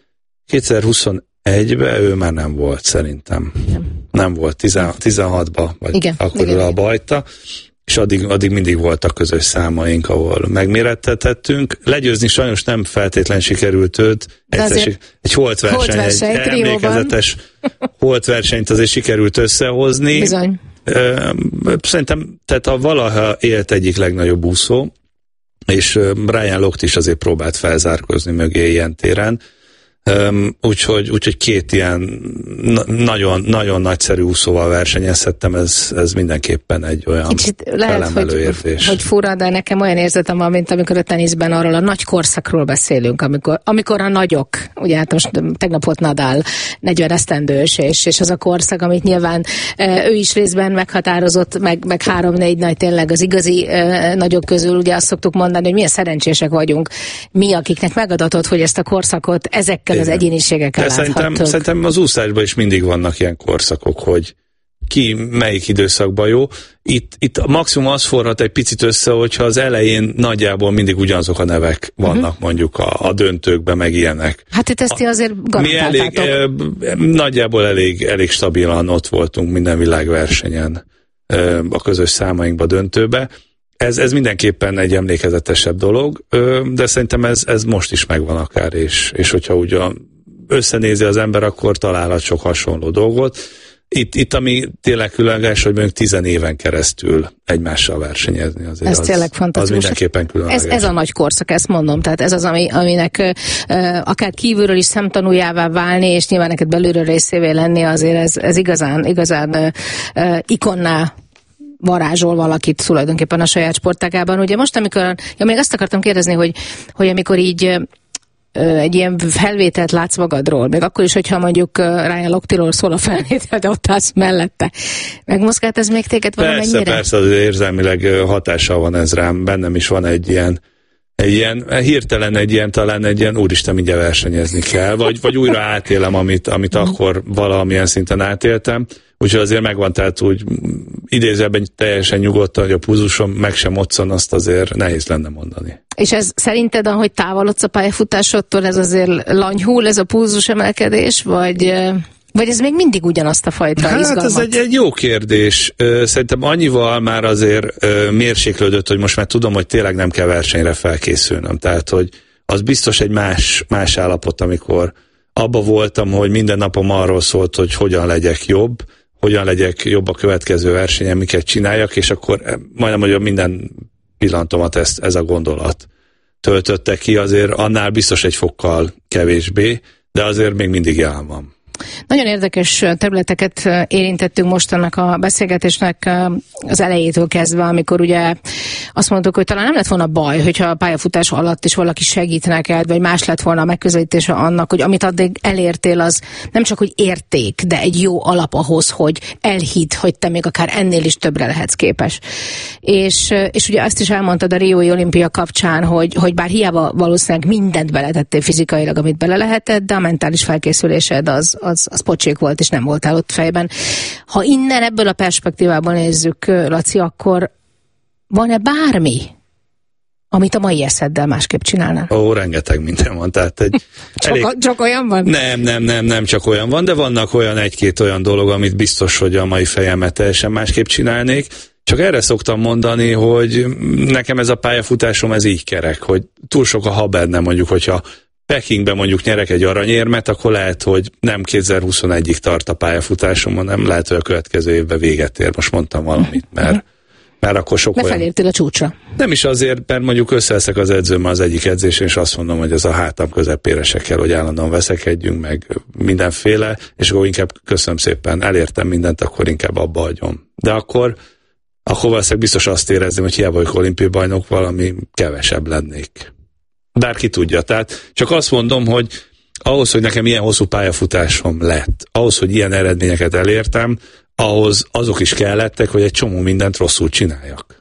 kétezer-huszonegyben ő már nem volt szerintem. Nem, nem volt, tizenhatban, vagy igen, akkor igen, abba hagyta, és addig, addig mindig voltak közös számaink, ahol megmérettetettünk. Legyőzni sajnos nem feltétlen sikerült őt. Egyszer, egy holtverseny, egy emlékezetes holtversenyt azért sikerült összehozni.
Bizony.
Szerintem, tehát a valaha élt egyik legnagyobb úszó, és Ryan Lochte is azért próbált felzárkózni mögé ilyen téren. Um, úgyhogy, úgyhogy két ilyen nagyon, nagyon nagyszerű úszóval versenyezhettem, ez, ez mindenképpen egy olyan
kicsit lehet, hogy,
érzés.
hogy fura, de nekem olyan érzetem van, mint amikor a teniszben arról a nagy korszakról beszélünk, amikor, amikor a nagyok, ugye hát most tegnap volt Nadal, negyven esztendős, és, és az a korszak, amit nyilván ő is részben meghatározott, meg, meg három-négy nagy tényleg az igazi nagyok közül, ugye azt szoktuk mondani, hogy milyen szerencsések vagyunk mi, akiknek megadatott, hogy ezt a korszakot ezekkel az egyéniségekkel
láthattuk. Szerintem az úszásban is mindig vannak ilyen korszakok, hogy ki melyik időszakban jó. Itt, itt maximum az forrat egy picit össze, hogyha az elején nagyjából mindig ugyanazok a nevek vannak, uh-huh. mondjuk a, a döntőkben, meg ilyenek.
Hát itt ezt azért garantáltátok.
Mi elég, eh, nagyjából elég, elég stabilan ott voltunk minden világversenyen eh, a közös számainkba döntőbe. Ez, ez mindenképpen egy emlékezetesebb dolog, de szerintem ez, ez most is megvan akár, és, és hogyha ugye összenézi az ember, akkor találhat sok hasonló dolgot. Itt, itt ami tényleg különleges, hogy mondjuk tizen éven keresztül egymással versenyezni. Azért
ez
az,
tényleg fantasztikus.
Az mindenképpen különleges.
Ez, ez a nagy korszak, ezt mondom. Tehát ez az, ami, aminek uh, akár kívülről is szemtanújává válni, és nyilván neked belülről részévé lenni, azért ez, ez igazán, igazán uh, uh, ikonná varázsol valakit tulajdonképpen a saját sportágában. Ugye most, amikor, ja, még azt akartam kérdezni, hogy, hogy amikor így egy ilyen felvételt látsz magadról, még akkor is, hogyha mondjuk Ryan Lochte-ról szól a felvétel, de ott állsz mellette. Megmozgált ez még téged valamennyire?
Persze, persze, az érzelmileg hatással van ez rám. Bennem is van egy ilyen, egy ilyen hirtelen egy ilyen, talán egy ilyen úristen, mindjárt versenyezni kell, vagy, vagy újra átélem, amit, amit akkor valamilyen szinten átéltem. Úgyhogy azért megvan, tehát úgy idézőben teljesen nyugodtan, hogy a pulzusom meg sem moccan, azt azért nehéz lenne mondani.
És ez szerinted, ahogy távolodsz a pályafutásodtól, ez azért lanyhul, ez a pulzus emelkedés, vagy, vagy ez még mindig ugyanazt a fajta
hát
izgalmat?
Hát ez egy, egy jó kérdés. Szerintem annyival már azért mérséklődött, hogy most már tudom, hogy tényleg nem kell versenyre felkészülnöm. Tehát, hogy az biztos egy más, más állapot, amikor abba voltam, hogy minden napom arról szólt, hogy hogyan legyek jobb, hogyan legyek jobb a következő versenyen, miket csináljak, és akkor majdnem, hogy minden pillanatomat ezt, ez a gondolat töltötte ki, azért annál biztos egy fokkal kevésbé, de azért még mindig jelen van.
Nagyon érdekes területeket érintettünk most annak a beszélgetésnek az elejétől kezdve, amikor ugye azt mondtuk, hogy talán nem lett volna baj, hogyha a pályafutás alatt is valaki segít neked, vagy más lett volna a megközelítése annak, hogy amit addig elértél, az nem csak, hogy érték, de egy jó alap ahhoz, hogy elhidd, hogy te még akár ennél is többre lehetsz képes. És, és ugye azt is elmondtad a Riói olimpia kapcsán, hogy, hogy bár hiába valószínűleg mindent beletettél fizikailag, amit bele lehetett, de a mentális felkészülésed az Az, az pocsék volt, és nem voltál ott fejben. Ha innen ebből a perspektívából nézzük, Laci, akkor van-e bármi, amit a mai eszeddel másképp csinálnál?
Ó, rengeteg minden van. Tehát egy
csak,
elég...
a, csak olyan van?
Nem, nem, nem, nem csak olyan van, de vannak olyan egy-két olyan dolog, amit biztos, hogy a mai fejemet teljesen másképp csinálnék. Csak erre szoktam mondani, hogy nekem ez a pályafutásom, ez így kerek, hogy túl sok a ha benne, mondjuk, hogyha Pekingben mondjuk nyerek egy aranyérmet, akkor lehet, hogy nem kétezer-huszonegyig tart a pályafutásom, hanem lehet, hogy a következő évben véget ér. Most mondtam valamit, mert, mert akkor sok olyan...
Befelértél a csúcsra.
Nem is azért, mert mondjuk összeveszek az edzőmmel az egyik edzésen, és azt mondom, hogy ez a hátam közepére se kell, hogy állandóan veszekedjünk, meg mindenféle, és akkor inkább köszönöm szépen, elértem mindent, akkor inkább abba hagyom. De akkor, akkor valószínűleg biztos azt érezném, hogy hiába vagyok olimpiai bajnok, valami kevesebb lennék. Bárki tudja. Tehát csak azt mondom, hogy ahhoz, hogy nekem ilyen hosszú pályafutásom lett, ahhoz, hogy ilyen eredményeket elértem, ahhoz azok is kellettek, hogy egy csomó mindent rosszul csináljak.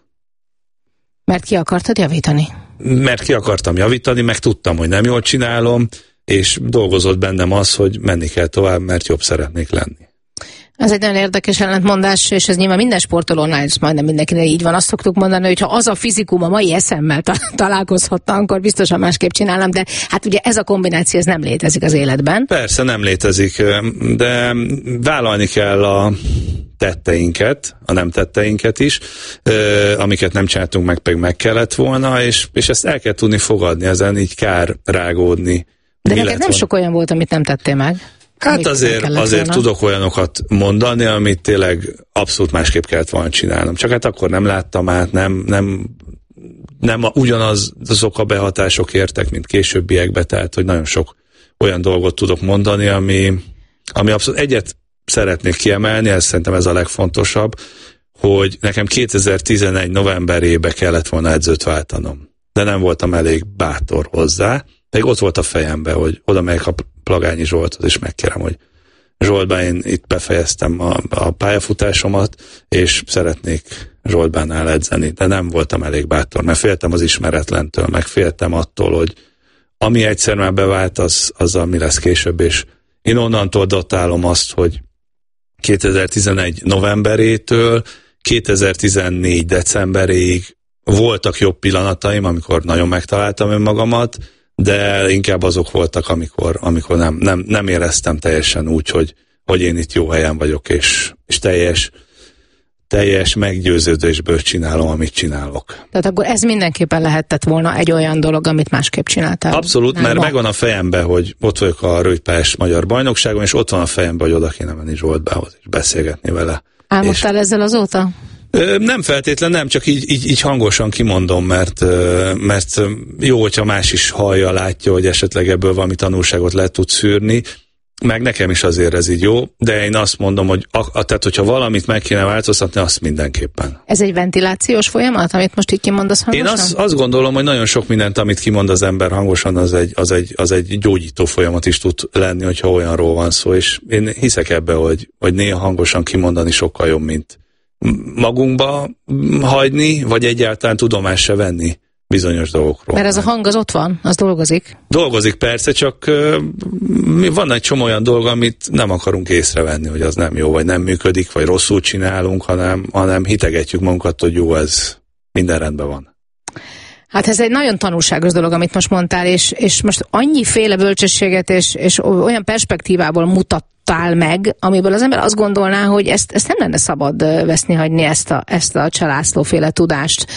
Mert ki akartad javítani?
Mert ki akartam javítani, meg tudtam, hogy nem jól csinálom, és dolgozott bennem az, hogy menni kell tovább, mert jobb szeretnék lenni.
Ez egy nagyon érdekes ellentmondás, és ez nyilván minden sportolónál is majdnem mindenkinek így van. Azt szoktuk mondani, hogy ha az a fizikum a mai eszemmel találkozhatta, akkor biztosan másképp csinálom, de hát ugye ez a kombináció, ez nem létezik az életben.
Persze nem létezik, de vállalni kell a tetteinket, a nem tetteinket is, amiket nem csináltunk meg, pedig meg kellett volna, és, és ezt el kell tudni fogadni, ezen így kár rágódni.
De neked nem sok olyan volt, amit nem tettél meg.
Hát azért, azért tudok olyanokat mondani, amit tényleg abszolút másképp kellett volna csinálnom. Csak hát akkor nem láttam át, nem, nem, nem ugyanaz azok a behatások értek, mint későbbiekbe, tehát hogy nagyon sok olyan dolgot tudok mondani, ami, ami abszolút egyet szeretnék kiemelni, ez szerintem ez a legfontosabb, hogy nekem kétezer-tizenegy novemberébe kellett volna edzőt váltanom. De nem voltam elég bátor hozzá, pedig ott volt a fejembe, hogy oda megyek a Plagányi Zsolthoz, és megkérem, hogy Zsoltban én itt befejeztem a, a pályafutásomat, és szeretnék Zsoltbánnál edzeni, de nem voltam elég bátor, mert féltem az ismeretlentől, meg féltem attól, hogy ami egyszer már bevált, az, azzal mi lesz később, és én onnantól datálom azt, hogy kétezer-tizenegy novemberétől kétezer-tizennégy decemberéig voltak jobb pillanataim, amikor nagyon megtaláltam önmagamat, de inkább azok voltak, amikor, amikor nem, nem, nem éreztem teljesen úgy, hogy, hogy én itt jó helyen vagyok, és, és teljes, teljes meggyőződésből csinálom, amit csinálok.
Tehát akkor ez mindenképpen lehetett volna egy olyan dolog, amit másképp csináltál.
Abszolút, nem mert ma. Megvan a fejemben, hogy ott vagyok a rövidpályás magyar bajnokságon, és ott van a fejemben, hogy oda kéne menni Zsoltbához, és beszélgetni vele.
Álmodtál és... ezzel azóta?
Nem feltétlen, nem, csak így, így, így hangosan kimondom, mert, mert jó, hogyha más is hallja, látja, hogy esetleg ebből valami tanulságot le tud szűrni, meg nekem is azért ez így jó, de én azt mondom, hogy a, a, tehát, hogyha valamit meg kéne változtatni, azt mindenképpen.
Ez egy ventilációs folyamat, amit most így kimondasz hangosan?
Én azt, azt gondolom, hogy nagyon sok mindent, amit kimond az ember hangosan, az egy, az, egy, az egy gyógyító folyamat is tud lenni, hogyha olyanról van szó, és én hiszek ebbe, hogy, hogy néha hangosan kimondani sokkal jobb, mint magunkba hagyni, vagy egyáltalán tudomást se venni bizonyos dolgokról.
Mert ez a hang az ott van, az dolgozik.
Dolgozik persze, csak uh, van egy csomó olyan dolog, amit nem akarunk észrevenni, hogy az nem jó, vagy nem működik, vagy rosszul csinálunk, hanem, hanem hitegetjük magunkat, hogy jó, ez minden rendben van.
Hát ez egy nagyon tanulságos dolog, amit most mondtál, és, és most annyiféle bölcsességet és, és olyan perspektívából mutattál meg, amiből az ember azt gondolná, hogy ezt, ezt nem lenne szabad veszni hagyni, ezt a, ezt a Csalászló-féle tudást.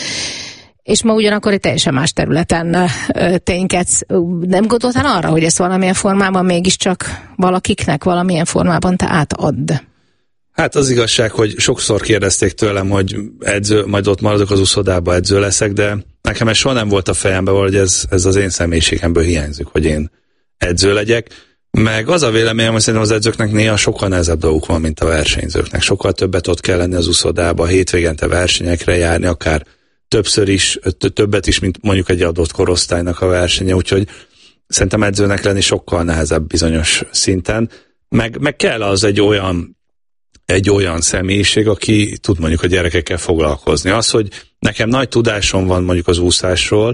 És ma ugyanakkor egy teljesen más területen ténykedsz. Nem gondoltál arra, hogy ezt valamilyen formában mégiscsak valakiknek valamilyen formában te átadd?
Hát az igazság, hogy sokszor kérdezték tőlem, hogy edző, majd ott maradok az úszodába, edző leszek, de nekem ez soha nem volt a fejemben, hogy ez, ez az én személyiségemből hiányzik, hogy én edző legyek. Meg az a véleményem, hogy szerintem az edzőknek néha sokkal nehezebb dolguk van, mint a versenyzőknek. Sokkal többet ott kell lenni az úszodába, hétvégente versenyekre járni, akár többször is, többet is, mint mondjuk egy adott korosztálynak a versenye, úgyhogy szerintem edzőnek lenni sokkal nehezebb bizonyos szinten. Meg, meg kell az egy olyan egy olyan személyiség, aki tud mondjuk a gyerekekkel foglalkozni. Az, hogy nekem nagy tudásom van mondjuk az úszásról,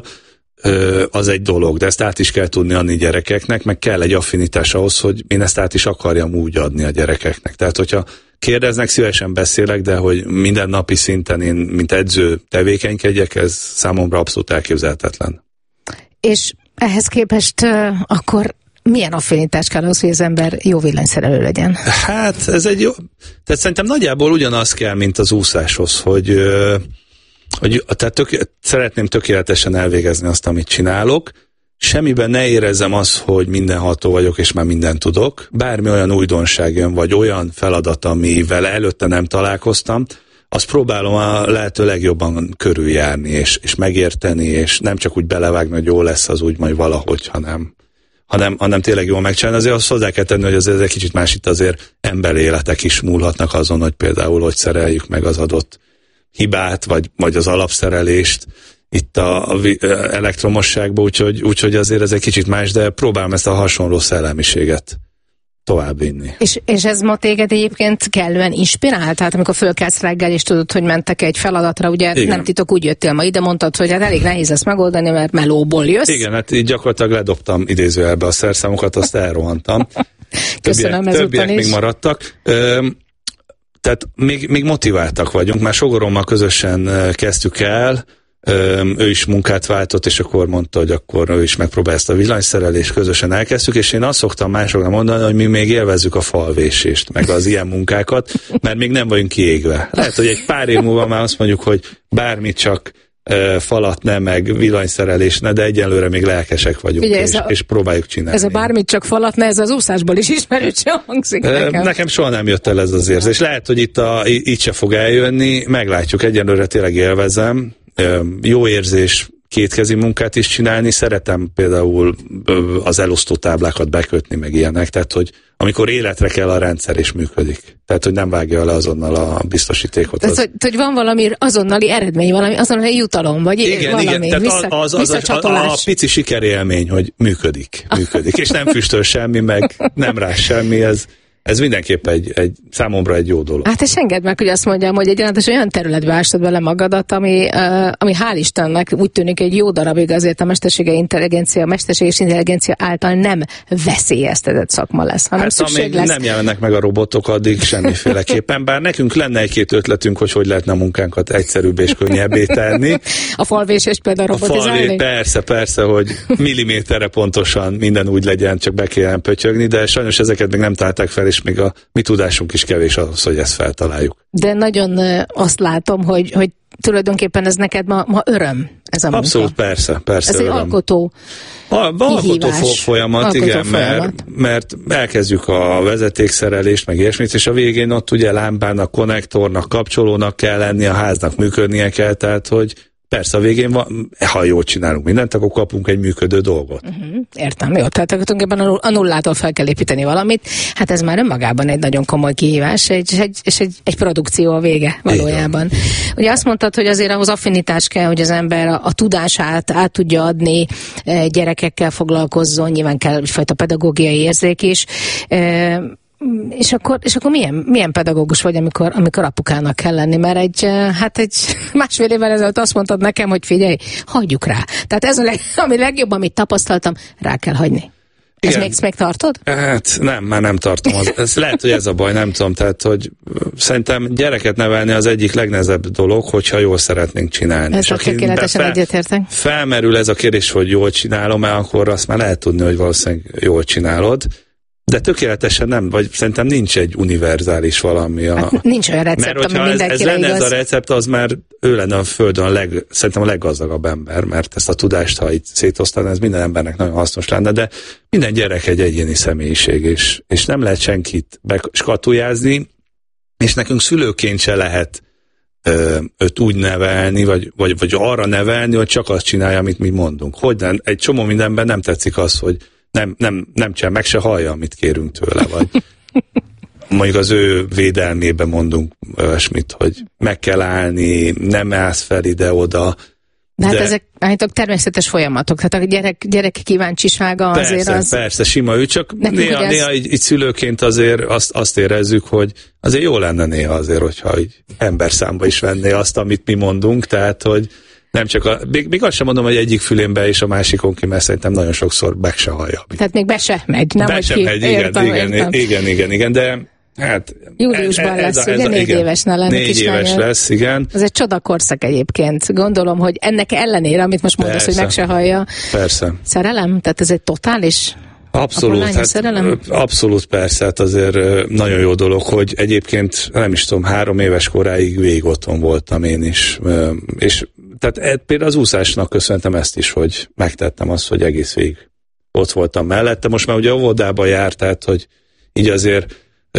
az egy dolog, de ezt át is kell tudni adni gyerekeknek, meg kell egy affinitás ahhoz, hogy én ezt át is akarjam úgy adni a gyerekeknek. Tehát, hogyha kérdeznek, szívesen beszélek, de hogy minden napi szinten én, mint edző tevékenykedjek, ez számomra abszolút elképzelhetetlen. És
ehhez képest uh, akkor milyen affinitás kell ahhoz, hogy az ember jó villanyszerelő legyen?
Hát ez egy jó... Tehát szerintem nagyjából ugyanaz kell, mint az úszáshoz, hogy, hogy tehát tök, szeretném tökéletesen elvégezni azt, amit csinálok, semmiben ne érezzem azt, hogy mindenható vagyok, és már mindent tudok. Bármi olyan újdonság jön, vagy olyan feladat, amivel előtte nem találkoztam, azt próbálom a lehető legjobban körüljárni, és, és megérteni, és nem csak úgy belevágni, hogy jó lesz az úgy majd valahogy, hanem hanem, hanem tényleg jól megcsinálni. Azért azt hozzá kell tenni, hogy azért egy kicsit más itt azért emberéletek is múlhatnak azon, hogy például hogy szereljük meg az adott hibát, vagy, vagy az alapszerelést itt a, a elektromosságban, úgyhogy, úgyhogy azért ez egy kicsit más, de próbálom ezt a hasonló szellemiséget továbbvinni.
És, és ez ma téged egyébként kellően inspirál? Tehát amikor fölkelsz reggel, és tudod, hogy mentek egy feladatra, ugye igen. Nem titok, úgy jöttél ma ide, mondtad, hogy hát elég nehéz ezt megoldani, mert melóból jössz.
Igen, hát így gyakorlatilag ledobtam idézőjelbe a szerszámokat, azt elrohantam.
Köszönöm,
többiek, többiek még maradtak. Ö, tehát még, még motiváltak vagyunk, már sogorommal közösen kezdtük el, ő is munkát váltott, és akkor mondta, hogy akkor ő is megpróbál ezt a villanyszerelést, közösen elkezdtük, és én azt szoktam másoknak mondani, hogy mi még élvezzük a falvésést, meg az ilyen munkákat, mert még nem vagyunk kiégve. Lehet, hogy egy pár év múlva már azt mondjuk, hogy bármit csak uh, falat ne, meg villanyszerelés ne, de egyelőre még lelkesek vagyunk, ugye, és, a, és próbáljuk csinálni.
Ez a bármit csak falat ne, ez az úszásból is ismerősen hangzik nekem.
Nekem soha nem jött el ez az érzés. Lehet, hogy itt, a, itt se fog eljönni, meglátjuk, egyelőre tényleg élvezem. Jó érzés kétkezi munkát is csinálni, szeretem például az elosztó táblákat bekötni, meg ilyenek, tehát hogy amikor életre kell a rendszer és működik. Tehát, hogy nem vágja le azonnal a biztosítékot.
Tehát, hogy, hogy van valami azonnali eredmény, valami azonnali jutalom, vagy
igen,
valami
igen. Tehát
vissza,
az, az, az a, a pici sikerélmény, hogy működik, működik, és nem füstöl semmi, meg nem rás semmi, ez Ez mindenképp egy, egy, számomra egy jó dolog.
Hát és engedd meg, hogy azt mondjam, hogy egy olyan területbe ástad bele magadat, ami, uh, ami hál' Istennek úgy tűnik egy jó darabig azért a mesterséges intelligencia, mesterséges intelligencia által nem veszélyeztetett szakma lesz, hanem
hát,
szükség lesz.
Nem jelennek meg a robotok, addig semmiféleképpen, bár nekünk lenne egy-két ötletünk, hogy hogy lehetne a munkánkat egyszerűbb és könnyebbé tenni.
A falvésést például robotizálni?
A falvé, persze, persze, hogy milliméterre pontosan minden úgy legyen, csak be kellene pötyögni, de sajnos ezeket még nem találták fel, és még a mi tudásunk is kevés ahhoz, hogy ezt feltaláljuk.
De nagyon azt látom, hogy, hogy tulajdonképpen ez neked ma, ma öröm, ez a munka.
Abszolút, persze, persze.
Ez
öröm.
egy alkotó
a, alkotó folyamat,
alkotó
igen,
folyamat.
Mert, mert elkezdjük a vezetékszerelést, meg ilyesmit, és a végén ott ugye lámpának, konnektornak, kapcsolónak kell lenni, a háznak működnie kell, tehát hogy persze a végén van, ha jól csinálunk mindent, akkor kapunk egy működő dolgot. Uh-huh.
Értem, jó. Tehát tulajdonképpen a nullától fel kell építeni valamit. Hát ez már önmagában egy nagyon komoly kihívás, egy, egy, és egy, egy produkció a vége valójában. Ugye azt mondtad, hogy azért ahhoz affinitás kell, hogy az ember a, a tudását át tudja adni, gyerekekkel foglalkozzon, nyilván kell egyfajta pedagógiai érzék is. E, És akkor, és akkor milyen, milyen pedagógus vagy, amikor, amikor apukának kell lenni? Mert egy, hát egy másfél évvel ezelőtt azt mondtad nekem, hogy figyelj, hagyjuk rá. Tehát ez a leg, ami legjobb, amit tapasztaltam, rá kell hagyni. Ezt még, még tartod?
Hát nem, már nem tartom. Az, ez lehet, hogy ez a baj, nem tudom. Tehát, hogy szerintem gyereket nevelni az egyik legnehezebb dolog, hogyha jól szeretnénk csinálni.
Ez a tökéletesen fel, egyetértek.
Felmerül ez a kérdés, hogy jól csinálom-e, akkor azt már lehet tudni, hogy valószínűleg jól csinálod. De tökéletesen nem, vagy szerintem nincs egy univerzális valami. A... Hát
nincs olyan recept,
mert
ami mindenkire
ez, ez lenne
igaz.
Ez a recept, az már ő lenne a Földön a leg, szerintem a leggazdagabb ember, mert ezt a tudást, ha itt szétosztaná, ez minden embernek nagyon hasznos lenne, de minden gyerek egy egyéni személyiség, és, és nem lehet senkit skatujázni, és nekünk szülőként se lehet ö, őt úgy nevelni, vagy, vagy, vagy arra nevelni, hogy csak azt csinálja, amit mi mondunk. Hogy nem, egy csomó mindenben nem tetszik az, hogy nem, nem, nem csinál, meg se hallja, amit kérünk tőle, vagy mondjuk az ő védelmében mondunk olyasmit, hogy meg kell állni, nem állsz fel ide-oda.
De, de hát ezek állítok természetes folyamatok, tehát a gyerek, gyerek kíváncsisága
persze,
azért az...
Persze, sima ő, csak
nekünk,
néha, ez... néha így, így szülőként azért azt, azt érezzük, hogy azért jó lenne néha azért, hogyha így emberszámba is venné azt, amit mi mondunk, tehát, hogy nem csak a, még, még azt sem mondom, hogy egyik fülén be és a másikon ki, mert szerintem nagyon sokszor meg se hallja.
Tehát még be se megy, nem?
Be se megy, igen, értem, igen, értem. igen, igen, igen, de hát...
Júliusban lesz, ez a, ez ugye, a, négy évesnél lenni
Négy éves lesz, igen.
Ez egy csodakorszak egyébként. Gondolom, hogy ennek ellenére, amit most mondasz, persze, hogy meg se hallja.
Persze.
Szerelem? Tehát ez egy totális...
Abszolút, hát, abszolút persze, hát azért nagyon jó dolog, hogy egyébként nem is tudom, három éves koráig végig otthon voltam én is, és tehát például az úszásnak köszöntem ezt is, hogy megtettem azt, hogy egész végig ott voltam mellette. Most már ugye óvodába járt, tehát hogy így azért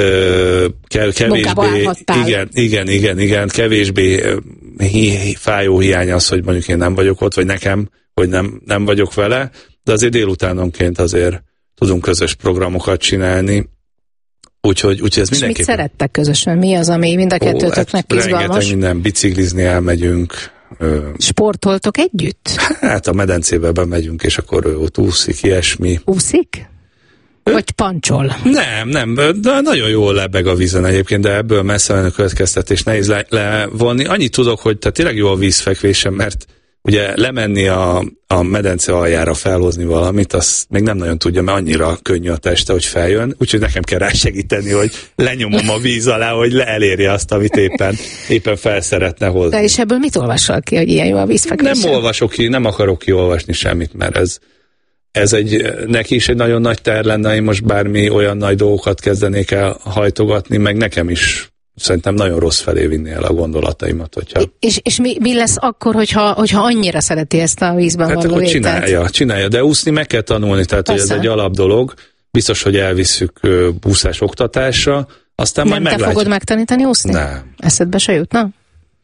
ö, kevésbé, igen, igen, igen, igen, kevésbé hi, fájó hiány az, hogy mondjuk én nem vagyok ott, vagy nekem, hogy nem, nem vagyok vele, de azért délutánonként azért tudunk közös programokat csinálni. Úgyhogy, úgyhogy ez mindenképpen...
És mit szerettek közösen? Mi az, ami mind a kettőtöknek hát izgalmas?
Rengeteg minden, biciklizni elmegyünk.
Sportoltok együtt?
Hát a medencébe bemegyünk, és akkor ő ott úszik, ilyesmi.
Úszik? Vagy pancsol?
Nem, nem, de nagyon jól lebeg a vízen egyébként, de ebből messze menő következtetés nehéz le, levonni. Annyit tudok, hogy tehát tényleg jó a vízfekvésem, mert ugye lemenni a, a medence aljára felhozni valamit, azt még nem nagyon tudja, mert annyira könnyű a teste, hogy feljön, úgyhogy nekem kell rá segíteni, hogy lenyomom a víz alá, hogy le elérje azt, amit éppen, éppen fel szeretne hozni.
De és ebből mit olvassal ki, hogy ilyen jó a vízfekvés?
Nem olvasok ki, nem akarok kiolvasni semmit, mert ez, ez egy, neki is egy nagyon nagy ter lenne, én most bármi olyan nagy dolgokat kezdenék el hajtogatni, meg nekem is szerintem nagyon rossz felé vinni el a gondolataimat. Hogyha...
És, és mi, mi lesz akkor, hogyha, hogyha annyira szereti ezt a vízben
hát
való
akkor
ételt?
csinálja, csinálja, de úszni meg kell tanulni, tehát hogy ez egy alap dolog. Biztos, hogy elvisszük úszás oktatásra, aztán
nem
majd
te
meglátjuk.
fogod megtanítani úszni?
Nem.
Eszedbe se jutna?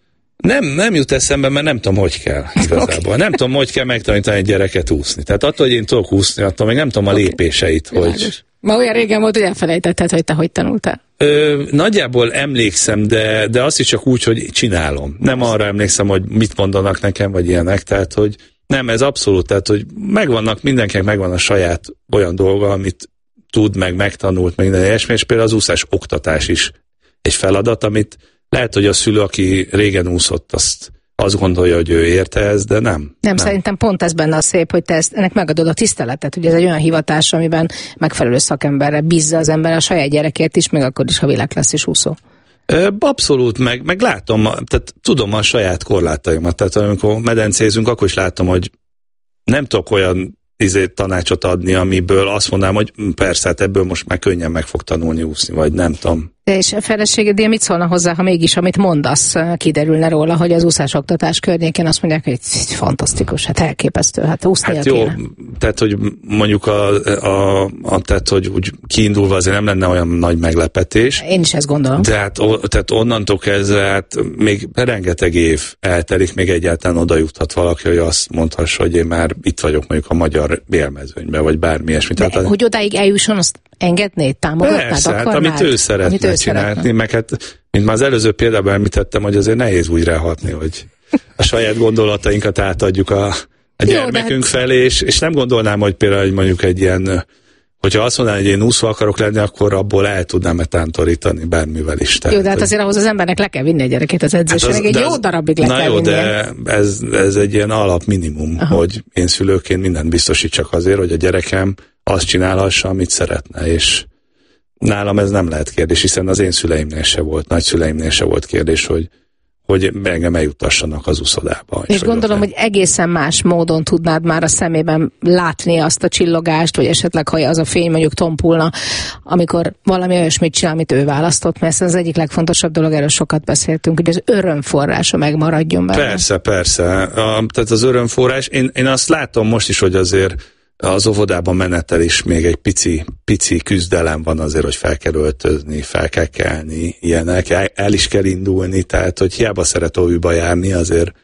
Nem, nem jut eszembe, mert nem tudom, hogy kell igazából. Okay. Nem tudom, hogy kell megtanítani egy gyereket úszni. Tehát attól, hogy én tudok úszni, attól még nem tudom a okay. lépéseit, hogy...
Ma olyan régen volt, hogy elfelejtetted, hogy te hogy tanultál.
Ö, nagyjából emlékszem, de, de azt is csak úgy, hogy csinálom. Nem arra emlékszem, hogy mit mondanak nekem, vagy ilyenek, tehát, hogy nem, ez abszolút, tehát, hogy megvannak, mindenkinek megvan a saját olyan dolga, amit tud, meg megtanult, meg minden ilyesmi, és például az úszás oktatás is egy feladat, amit lehet, hogy a szülő, aki régen úszott, azt, azt gondolja, hogy ő érte ezt, de nem. Nem,
nem. Szerintem pont ez benne a szép, hogy te ezt, ennek megadod a tiszteletet, hogy ez egy olyan hivatás, amiben megfelelő szakemberre bízza az ember a saját gyerekért is, még akkor is, ha világklasszis úszó.
Abszolút, meg, meg látom, tehát tudom a saját korlátaimat, tehát amikor medencézünk, akkor is látom, hogy nem tudok olyan izét tanácsot adni, amiből azt mondanám, hogy persze, hát ebből most már könnyen meg fog tanulni úszni, vagy nem tudom.
De és a feleséged mit szólna hozzá, ha mégis, amit mondasz, kiderülne róla, hogy az úszásoktatás környékén azt mondják, hogy fantasztikus, hát elképesztő, hát úsznia
hát jó,
kéne.
Tehát, hogy mondjuk a, a, a tehát, hogy úgy kiindulva azért nem lenne olyan nagy meglepetés.
Én is ezt gondolom.
De hát o, tehát onnantól kezdve, hát még rengeteg év eltelik, még egyáltalán oda juthat valaki, hogy azt mondhassa, hogy én már itt vagyok mondjuk a magyar élmezőnyben, vagy bármi ilyesmi.
De,
tehát,
hogy odáig eljusson, azt engednéd, támogatnád,
persze,
akarnád?
Hát, amit ő szeretne amit ő csinálni, szeretne. Meg hát, mint már az előző példában említettem, hogy azért nehéz úgy ráhatni, hogy a saját gondolatainkat átadjuk a, a gyermekünk hát... felé, és, és nem gondolnám, hogy például hogy mondjuk egy ilyen, hogyha azt mondanám, hogy én úszó akarok lenni, akkor abból el tudnám-e tántorítani bármivel is. Tehát,
jó, de hát
hogy...
azért ahhoz az embernek le kell vinni a gyerekét az edzésre, hát egy jó az... darabig le
na
kell
jó,
vinni.
de ez, ez egy ilyen alapminimum, aha. hogy én szülőként mindent biztosítsak azért, hogy a gyerekem azt csinálhassa, amit szeretne, és nálam ez nem lehet kérdés, hiszen az én szüleimnél se volt, nagyszüleimnél se volt kérdés, hogy, hogy engem eljutassanak az úszodába.
És, és gondolom, hogy egészen más módon tudnád már a szemében látni azt a csillogást, vagy esetleg, ha az a fény mondjuk tompulna, amikor valami olyasmit csinál, amit ő választott, mert ez az egyik legfontosabb dolog, erről sokat beszéltünk, hogy az örömforrása megmaradjon benne.
Persze, persze. A, tehát az örömforrás, én, én azt látom most is, hogy azért az óvodában menettel is még egy pici, pici küzdelem van azért, hogy fel kell öltözni, fel kell kelni, ilyenek, el, el is kell indulni, tehát hogy hiába szeret óvűba járni, azért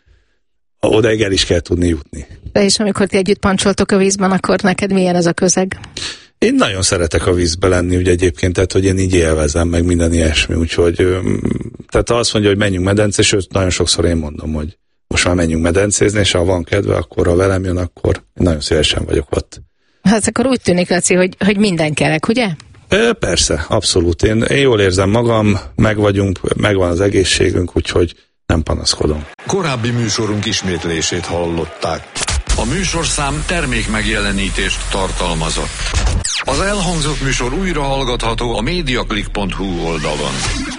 odaig el is kell tudni jutni.
De és amikor ti együtt pancsoltok a vízben, akkor neked milyen ez a közeg?
Én nagyon szeretek a vízbe lenni, ugye egyébként, tehát hogy én így élvezem, meg minden ilyesmi, úgyhogy tehát azt mondja, hogy menjünk medencé, sőt, nagyon sokszor én mondom, hogy most már menjünk medencézni, és ha van kedve, akkor ha velem jön, akkor nagyon szívesen vagyok ott.
Hát akkor úgy tűnik, Laci, hogy, hogy minden kerek, ugye?
É, persze, abszolút. Én, én jól érzem magam, meg vagyunk, megvan az egészségünk, úgyhogy nem panaszkodom.
Korábbi műsorunk ismétlését hallották. A műsorszám termék megjelenítést tartalmazott. Az elhangzott műsor újra hallgatható a mediaclick pont hu oldalon.